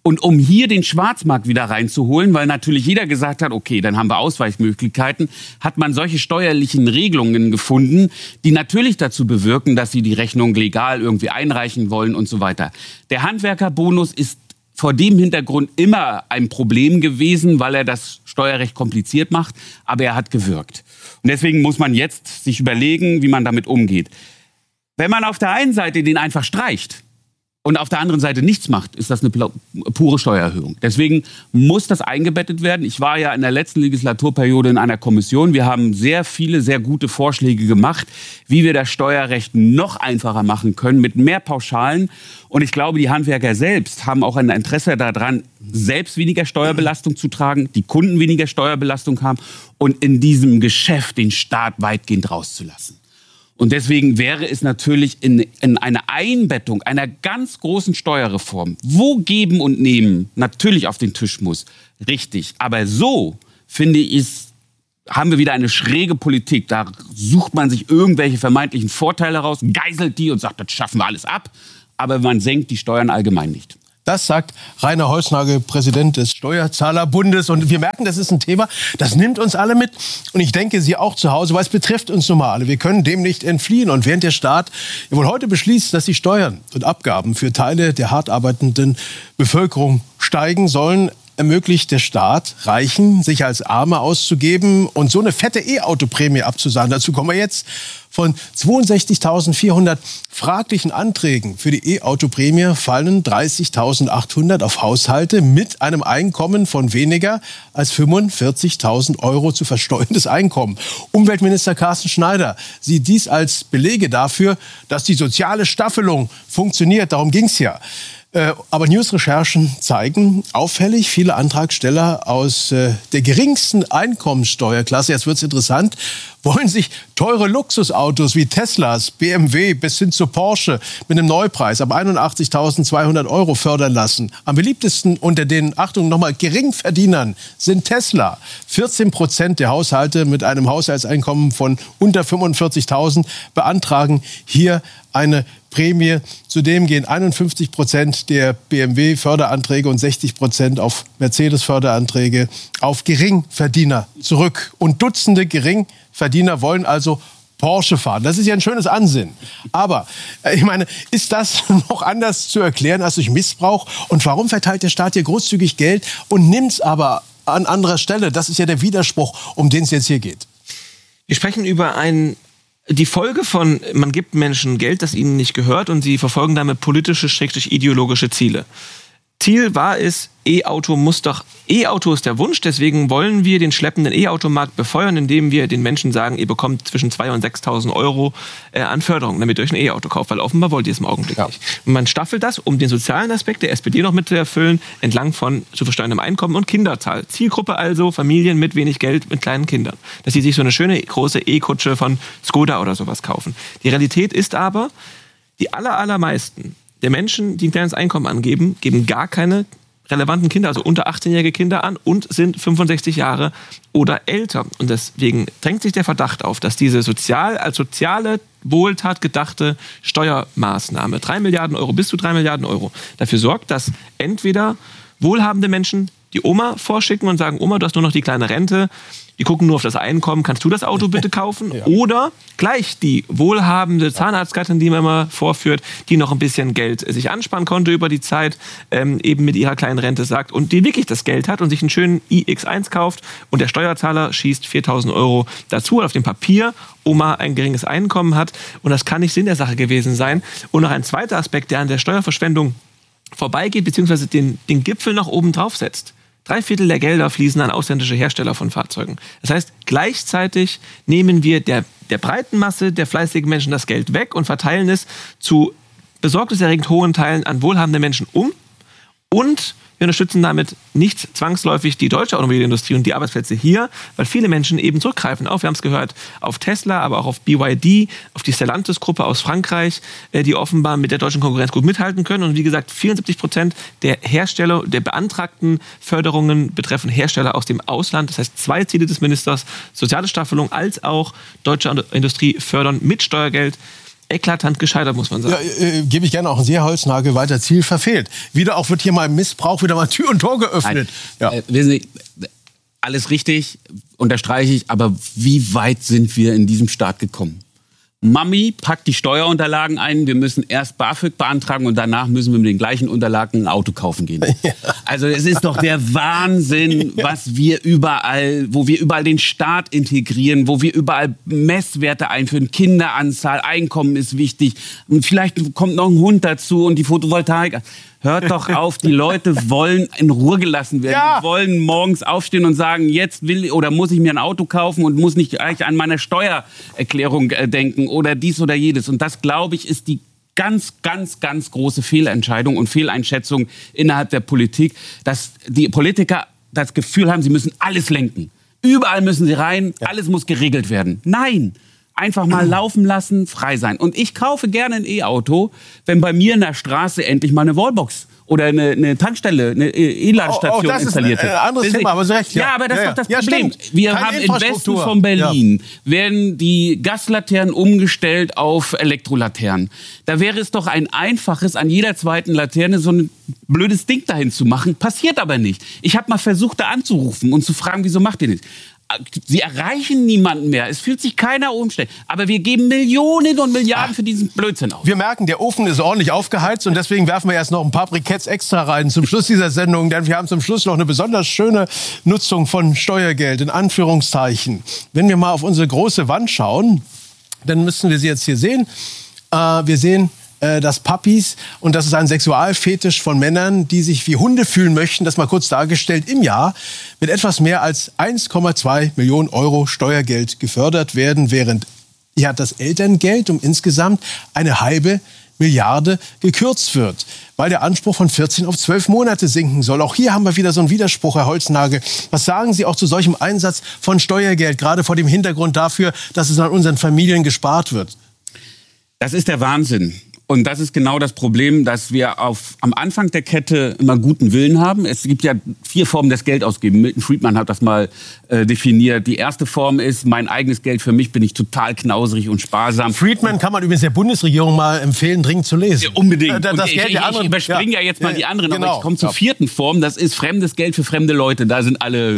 B: Und um hier den Schwarzmarkt wieder reinzuholen, weil natürlich jeder gesagt hat, okay, dann haben wir Ausweichmöglichkeiten, hat man solche steuerlichen Regelungen gefunden, die natürlich dazu bewirken, dass sie die Rechnung legal irgendwie einreichen wollen und so weiter. Der Handwerkerbonus ist vor dem Hintergrund immer ein Problem gewesen, weil er das Steuerrecht kompliziert macht, aber er hat gewirkt. Und deswegen muss man jetzt sich überlegen, wie man damit umgeht. Wenn man auf der einen Seite den einfach streicht, und auf der anderen Seite nichts macht, ist das eine pure Steuererhöhung. Deswegen muss das eingebettet werden. Ich war ja in der letzten Legislaturperiode in einer Kommission. Wir haben sehr viele, sehr gute Vorschläge gemacht, wie wir das Steuerrecht noch einfacher machen können, mit mehr Pauschalen. Und ich glaube, die Handwerker selbst haben auch ein Interesse daran, selbst weniger Steuerbelastung zu tragen, die Kunden weniger Steuerbelastung haben und in diesem Geschäft den Staat weitgehend rauszulassen. Und deswegen wäre es natürlich in einer Einbettung einer ganz großen Steuerreform, wo Geben und Nehmen natürlich auf den Tisch muss, richtig. Aber so, finde ich, haben wir wieder eine schräge Politik. Da sucht man sich irgendwelche vermeintlichen Vorteile raus, geißelt die und sagt, das schaffen wir alles ab. Aber man senkt die Steuern allgemein nicht.
C: Das sagt Rainer Holznagel, Präsident des Steuerzahlerbundes. Und wir merken, das ist ein Thema, das nimmt uns alle mit. Und ich denke, Sie auch zu Hause, weil es betrifft uns nun mal alle. Wir können dem nicht entfliehen. Und während der Staat wohl heute beschließt, dass die Steuern und Abgaben für Teile der hart arbeitenden Bevölkerung steigen sollen, ermöglicht der Staat Reichen, sich als Arme auszugeben und so eine fette E-Auto-Prämie abzusahnen. Dazu kommen wir jetzt. Von 62.400 fraglichen Anträgen für die E-Auto-Prämie fallen 30.800 auf Haushalte mit einem Einkommen von weniger als 45.000 € zu versteuerndes Einkommen. Umweltminister Carsten Schneider sieht dies als Belege dafür, dass die soziale Staffelung funktioniert. Darum ging's ja. Aber News-Recherchen zeigen auffällig, viele Antragsteller aus der geringsten Einkommenssteuerklasse, jetzt wird's interessant, wollen sich teure Luxusautos wie Teslas, BMW bis hin zu Porsche mit einem Neupreis ab 81.200 € fördern lassen. Am beliebtesten unter den, Achtung nochmal, Geringverdienern sind Tesla. 14% der Haushalte mit einem Haushaltseinkommen von unter 45.000 beantragen hier eine Prämie. Zudem gehen 51% der BMW-Förderanträge und 60% auf Mercedes-Förderanträge auf Geringverdiener zurück. Und Dutzende Geringverdiener wollen also Porsche fahren. Das ist ja ein schönes Ansinnen. Aber ich meine, ist das noch anders zu erklären als durch Missbrauch? Und warum verteilt der Staat hier großzügig Geld und nimmt es aber an anderer Stelle? Das ist ja der Widerspruch, um den es jetzt hier geht.
D: Wir sprechen über die Folge von, man gibt Menschen Geld, das ihnen nicht gehört, und sie verfolgen damit politische, ideologische Ziele. Ziel war es, E-Auto ist der Wunsch, deswegen wollen wir den schleppenden E-Automarkt befeuern, indem wir den Menschen sagen, ihr bekommt zwischen 2.000 und 6.000 € an Förderung, damit ihr euch ein E-Auto kauft, weil offenbar wollt ihr es im Augenblick nicht. Und man staffelt das, um den sozialen Aspekt der SPD noch mit zu erfüllen, entlang von zu versteuerndem Einkommen und Kinderzahl. Zielgruppe also Familien mit wenig Geld, mit kleinen Kindern. Dass sie sich so eine schöne große E-Kutsche von Skoda oder sowas kaufen. Die Realität ist aber, die allermeisten der Menschen, die ein kleines Einkommen angeben, geben gar keine relevanten Kinder, also unter 18-jährige Kinder an und sind 65 Jahre oder älter. Und deswegen drängt sich der Verdacht auf, dass diese als soziale Wohltat gedachte Steuermaßnahme 3 Milliarden Euro, bis zu 3 Milliarden Euro, dafür sorgt, dass entweder wohlhabende Menschen die Oma vorschicken und sagen, Oma, du hast nur noch die kleine Rente, die gucken nur auf das Einkommen, kannst du das Auto bitte kaufen? Ja. Oder gleich die wohlhabende Zahnarztgattin, die man immer vorführt, die noch ein bisschen Geld sich ansparen konnte über die Zeit, eben mit ihrer kleinen Rente sagt, und die wirklich das Geld hat und sich einen schönen iX1 kauft und der Steuerzahler schießt 4.000 € dazu, und auf dem Papier Oma ein geringes Einkommen hat, und das kann nicht Sinn der Sache gewesen sein. Und noch ein zweiter Aspekt, der an der Steuerverschwendung vorbeigeht, beziehungsweise den Gipfel noch oben drauf setzt. 3/4 der Gelder fließen an ausländische Hersteller von Fahrzeugen. Das heißt, gleichzeitig nehmen wir der breiten Masse der fleißigen Menschen das Geld weg und verteilen es zu besorgniserregend hohen Teilen an wohlhabende Menschen um. Und wir unterstützen damit nicht zwangsläufig die deutsche Automobilindustrie und die Arbeitsplätze hier, weil viele Menschen eben zurückgreifen auf, wir haben es gehört, auf Tesla, aber auch auf BYD, auf die Stellantis-Gruppe aus Frankreich, die offenbar mit der deutschen Konkurrenz gut mithalten können. Und wie gesagt, 74% der Hersteller, der beantragten Förderungen betreffen Hersteller aus dem Ausland. Das heißt, 2 Ziele des Ministers, soziale Staffelung als auch deutsche Industrie fördern mit Steuergeld. eklatant gescheitert, muss man sagen.
C: Ja, gebe ich gerne auch einen sehr Holznagel weiter. Ziel verfehlt. Wieder auch wird hier mal Missbrauch, wieder mal Tür und Tor geöffnet.
B: Ja. Wissen Sie, alles richtig, unterstreiche ich, aber wie weit sind wir in diesem Staat gekommen? Mami packt die Steuerunterlagen ein, wir müssen erst BAföG beantragen und danach müssen wir mit den gleichen Unterlagen ein Auto kaufen gehen. Ja. Also es ist doch der Wahnsinn, was wir überall, wo wir überall den Staat integrieren, wo wir überall Messwerte einführen, Kinderanzahl, Einkommen ist wichtig, und vielleicht kommt noch ein Hund dazu und die Photovoltaik. Hört doch auf, die Leute wollen in Ruhe gelassen werden. Ja. Die wollen morgens aufstehen und sagen, jetzt will oder muss ich mir ein Auto kaufen und muss nicht gleich an meine Steuererklärung denken oder dies oder jedes. Und das, glaube ich, ist die ganz, ganz, ganz große Fehlentscheidung und Fehleinschätzung innerhalb der Politik, dass die Politiker das Gefühl haben, sie müssen alles lenken. Überall müssen sie rein, alles muss geregelt werden. Nein! Einfach mal laufen lassen, frei sein. Und ich kaufe gerne ein E-Auto, wenn bei mir in der Straße endlich mal eine Wallbox oder eine Tankstelle, eine E-Ladestation installiert wird.
C: Das ist ein anderes Thema, aber so recht.
B: Ja, aber das ist doch das Problem. Wir haben im Westen von Berlin, werden die Gaslaternen umgestellt auf Elektrolaternen. Da wäre es doch ein einfaches, an jeder zweiten Laterne so ein blödes Ding dahin zu machen. Passiert aber nicht. Ich habe mal versucht, da anzurufen und zu fragen, wieso macht ihr das? Sie erreichen niemanden mehr. Es fühlt sich keiner umstellen. Aber wir geben Millionen und Milliarden für diesen Blödsinn aus.
C: Wir merken, der Ofen ist ordentlich aufgeheizt und deswegen werfen wir erst noch ein paar Briketts extra rein zum Schluss dieser Sendung. Denn wir haben zum Schluss noch eine besonders schöne Nutzung von Steuergeld, in Anführungszeichen. Wenn wir mal auf unsere große Wand schauen, dann müssen wir sie jetzt hier sehen. Wir sehen das Puppies, und das ist ein Sexualfetisch von Männern, die sich wie Hunde fühlen möchten, das mal kurz dargestellt, im Jahr mit etwas mehr als 1,2 Millionen Euro Steuergeld gefördert werden, während ja das Elterngeld um insgesamt eine halbe Milliarde gekürzt wird, weil der Anspruch von 14 auf 12 Monate sinken soll. Auch hier haben wir wieder so einen Widerspruch, Herr Holznagel. Was sagen Sie auch zu solchem Einsatz von Steuergeld, gerade vor dem Hintergrund dafür, dass es an unseren Familien gespart wird?
B: Das ist der Wahnsinn. Und das ist genau das Problem, dass wir am Anfang der Kette immer guten Willen haben. Es gibt ja 4 Formen des Geldausgebens. Milton Friedman hat das mal definiert. Die erste Form ist, mein eigenes Geld, für mich bin ich total knauserig und sparsam.
C: Friedman kann man übrigens der Bundesregierung mal empfehlen, dringend zu lesen.
B: Ja, unbedingt. Ich überspringe ja jetzt mal die anderen, genau. Aber ich komme zur 4. Form. Das ist fremdes Geld für fremde Leute. Da sind alle,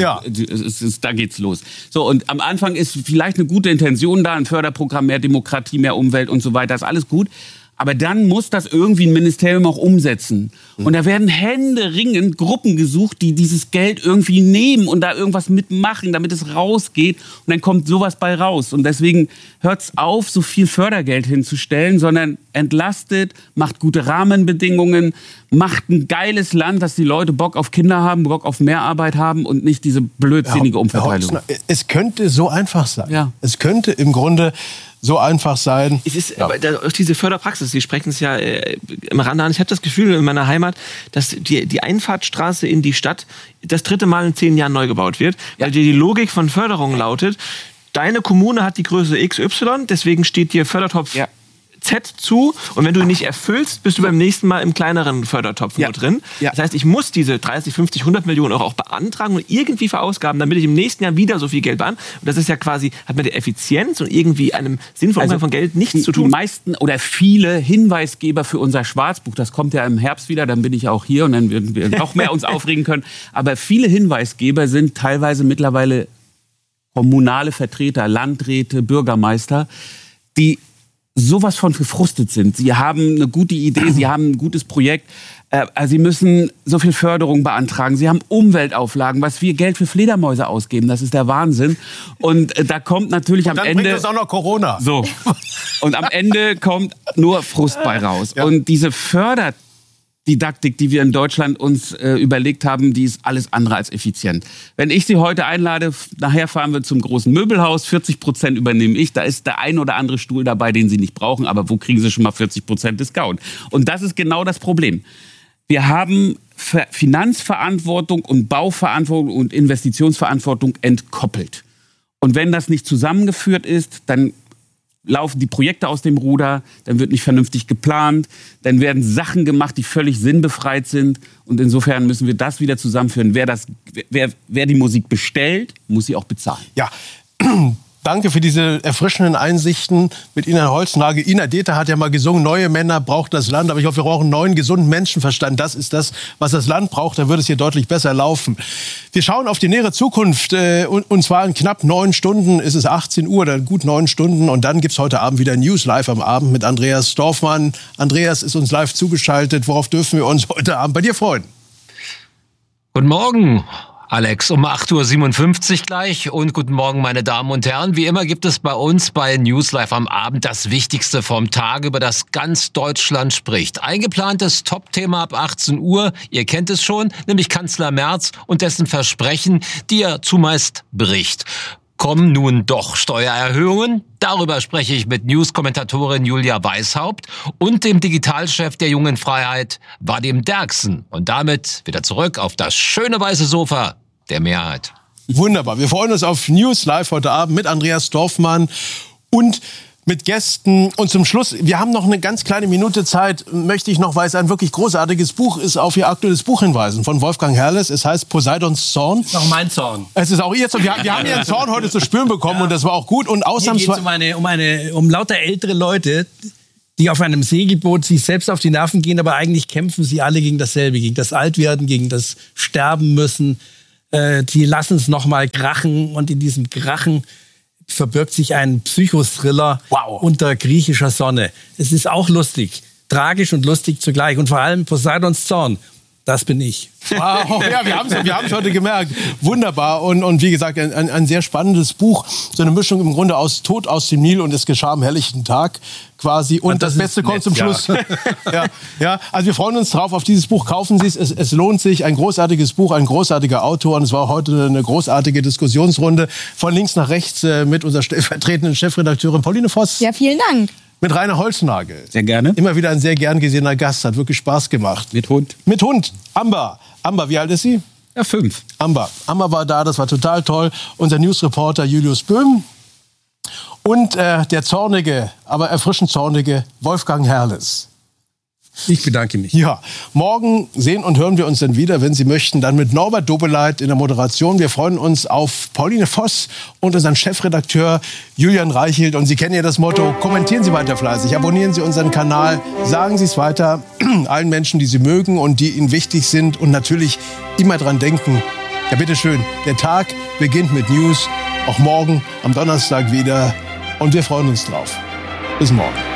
B: da geht's los. So, und am Anfang ist vielleicht eine gute Intention da, ein Förderprogramm, mehr Demokratie, mehr Umwelt und so weiter. Das ist alles gut. Aber dann muss das irgendwie ein Ministerium auch umsetzen. Und da werden händeringend Gruppen gesucht, die dieses Geld irgendwie nehmen und da irgendwas mitmachen, damit es rausgeht. Und dann kommt sowas bei raus. Und deswegen hört's auf, so viel Fördergeld hinzustellen, sondern entlastet, macht gute Rahmenbedingungen, macht ein geiles Land, dass die Leute Bock auf Kinder haben, Bock auf mehr Arbeit haben und nicht diese blödsinnige Umverteilung.
C: Es könnte so einfach sein. Ja. Es könnte im Grunde so einfach sein.
D: Es ist diese Förderpraxis, Sie sprechen es ja im Rande an. Ich habe das Gefühl in meiner Heimat, dass die Einfahrtstraße in die Stadt das 3. Mal in 10 Jahren neu gebaut wird. Weil die Logik von Förderung lautet, deine Kommune hat die Größe XY, deswegen steht dir Fördertopf Z zu, und wenn du ihn nicht erfüllst, bist du beim nächsten Mal im kleineren Fördertopf nur drin. Ja. Das heißt, ich muss diese 30, 50, 100 Millionen Euro auch beantragen und irgendwie verausgaben, damit ich im nächsten Jahr wieder so viel Geld beantrage. Und das ist ja quasi, hat mit der Effizienz und irgendwie einem sinnvollen Umgang von Geld nichts zu tun.
B: Die meisten oder viele Hinweisgeber für unser Schwarzbuch, das kommt ja im Herbst wieder, dann bin ich auch hier und dann werden wir noch mehr uns aufregen können. Aber viele Hinweisgeber sind teilweise mittlerweile kommunale Vertreter, Landräte, Bürgermeister, die sowas von gefrustet sind. Sie haben eine gute Idee, sie haben ein gutes Projekt, sie müssen so viel Förderung beantragen, sie haben Umweltauflagen, was wir Geld für Fledermäuse ausgeben, das ist der Wahnsinn. Und da kommt natürlich am Ende...
C: Dann bringt es auch noch Corona.
B: So. Und am Ende kommt nur Frust bei raus. Ja. Und diese Förderdidaktik, die wir in Deutschland uns überlegt haben, die ist alles andere als effizient. Wenn ich Sie heute einlade, nachher fahren wir zum großen Möbelhaus, 40% übernehme ich, da ist der ein oder andere Stuhl dabei, den Sie nicht brauchen, aber wo kriegen Sie schon mal 40% Discount? Und das ist genau das Problem. Wir haben Finanzverantwortung und Bauverantwortung und Investitionsverantwortung entkoppelt. Und wenn das nicht zusammengeführt ist, dann laufen die Projekte aus dem Ruder, dann wird nicht vernünftig geplant, dann werden Sachen gemacht, die völlig sinnbefreit sind. Und insofern müssen wir das wieder zusammenführen. Wer die Musik bestellt, muss sie auch bezahlen.
C: Ja, Danke für diese erfrischenden Einsichten mit Ina Holznagel. Ina Dete hat ja mal gesungen, neue Männer braucht das Land. Aber ich hoffe, wir brauchen einen neuen, gesunden Menschenverstand. Das ist das, was das Land braucht. Dann würde es hier deutlich besser laufen. Wir schauen auf die nähere Zukunft. Und zwar in knapp 9 Stunden. Es ist 18 Uhr, dann gut 9 Stunden. Und dann gibt's heute Abend wieder News live am Abend mit Andreas Dorfmann. Andreas ist uns live zugeschaltet. Worauf dürfen wir uns heute Abend bei dir freuen?
F: Guten Morgen, Alex, um 8.57 Uhr gleich und guten Morgen, meine Damen und Herren. Wie immer gibt es bei uns bei News Live am Abend das Wichtigste vom Tag, über das ganz Deutschland spricht. Eingeplantes Top-Thema ab 18 Uhr, ihr kennt es schon, nämlich Kanzler Merz und dessen Versprechen, die er zumeist bricht. Kommen nun doch Steuererhöhungen? Darüber spreche ich mit News-Kommentatorin Julia Weishaupt und dem Digitalchef der Jungen Freiheit, Vadim Derksen. Und damit wieder zurück auf das schöne weiße Sofa der Mehrheit.
C: Wunderbar. Wir freuen uns auf News Live heute Abend mit Andreas Dorfmann und mit Gästen. Und zum Schluss, wir haben noch eine ganz kleine Minute Zeit, möchte ich noch, weil es ein wirklich großartiges Buch ist, auf Ihr aktuelles Buch hinweisen von Wolfgang Herrles. Es heißt Poseidons Zorn.
E: Das ist auch mein Zorn.
C: Es ist auch Ihr Zorn. Wir haben Ihren Zorn heute zu spüren bekommen und das war auch gut. Und ausnahmsweise
E: um lauter ältere Leute, die auf einem Segelboot sich selbst auf die Nerven gehen, aber eigentlich kämpfen sie alle gegen dasselbe, gegen das Altwerden, gegen das Sterben müssen. Die lassen es noch mal krachen und in diesem Krachen verbirgt sich ein Psychothriller unter griechischer Sonne. Es ist auch lustig, tragisch und lustig zugleich. Und vor allem Poseidons Zorn, das bin ich.
C: Wow, ja, wir haben es heute gemerkt. Wunderbar. Und wie gesagt, ein sehr spannendes Buch. So eine Mischung im Grunde aus Tod aus dem Nil und es geschah am helllichten Tag quasi. Und das Beste kommt zum Schluss. Ja, also wir freuen uns drauf auf dieses Buch. Kaufen Sie es. Es lohnt sich. Ein großartiges Buch, ein großartiger Autor. Und es war heute eine großartige Diskussionsrunde von links nach rechts mit unserer stellvertretenden Chefredakteurin Pauline Voss.
A: Ja, vielen Dank.
C: Mit Rainer Holznagel.
B: Sehr gerne.
C: Immer wieder ein sehr gern gesehener Gast. Hat wirklich Spaß gemacht.
B: Mit Hund.
C: Mit Hund. Amber. Amber, wie alt ist sie?
B: Ja, 5.
C: Amber war da, das war total toll. Unser Newsreporter Julius Böhm. Und der zornige, aber erfrischend zornige Wolfgang Herles.
E: Ich bedanke mich.
C: Ja, morgen sehen und hören wir uns dann wieder, wenn Sie möchten, dann mit Norbert Dobeleit in der Moderation. Wir freuen uns auf Pauline Voss und unseren Chefredakteur Julian Reichelt. Und Sie kennen ja das Motto, kommentieren Sie weiter fleißig, abonnieren Sie unseren Kanal, sagen Sie es weiter allen Menschen, die Sie mögen und die Ihnen wichtig sind. Und natürlich immer dran denken, ja bitteschön, der Tag beginnt mit News, auch morgen am Donnerstag wieder. Und wir freuen uns drauf. Bis morgen.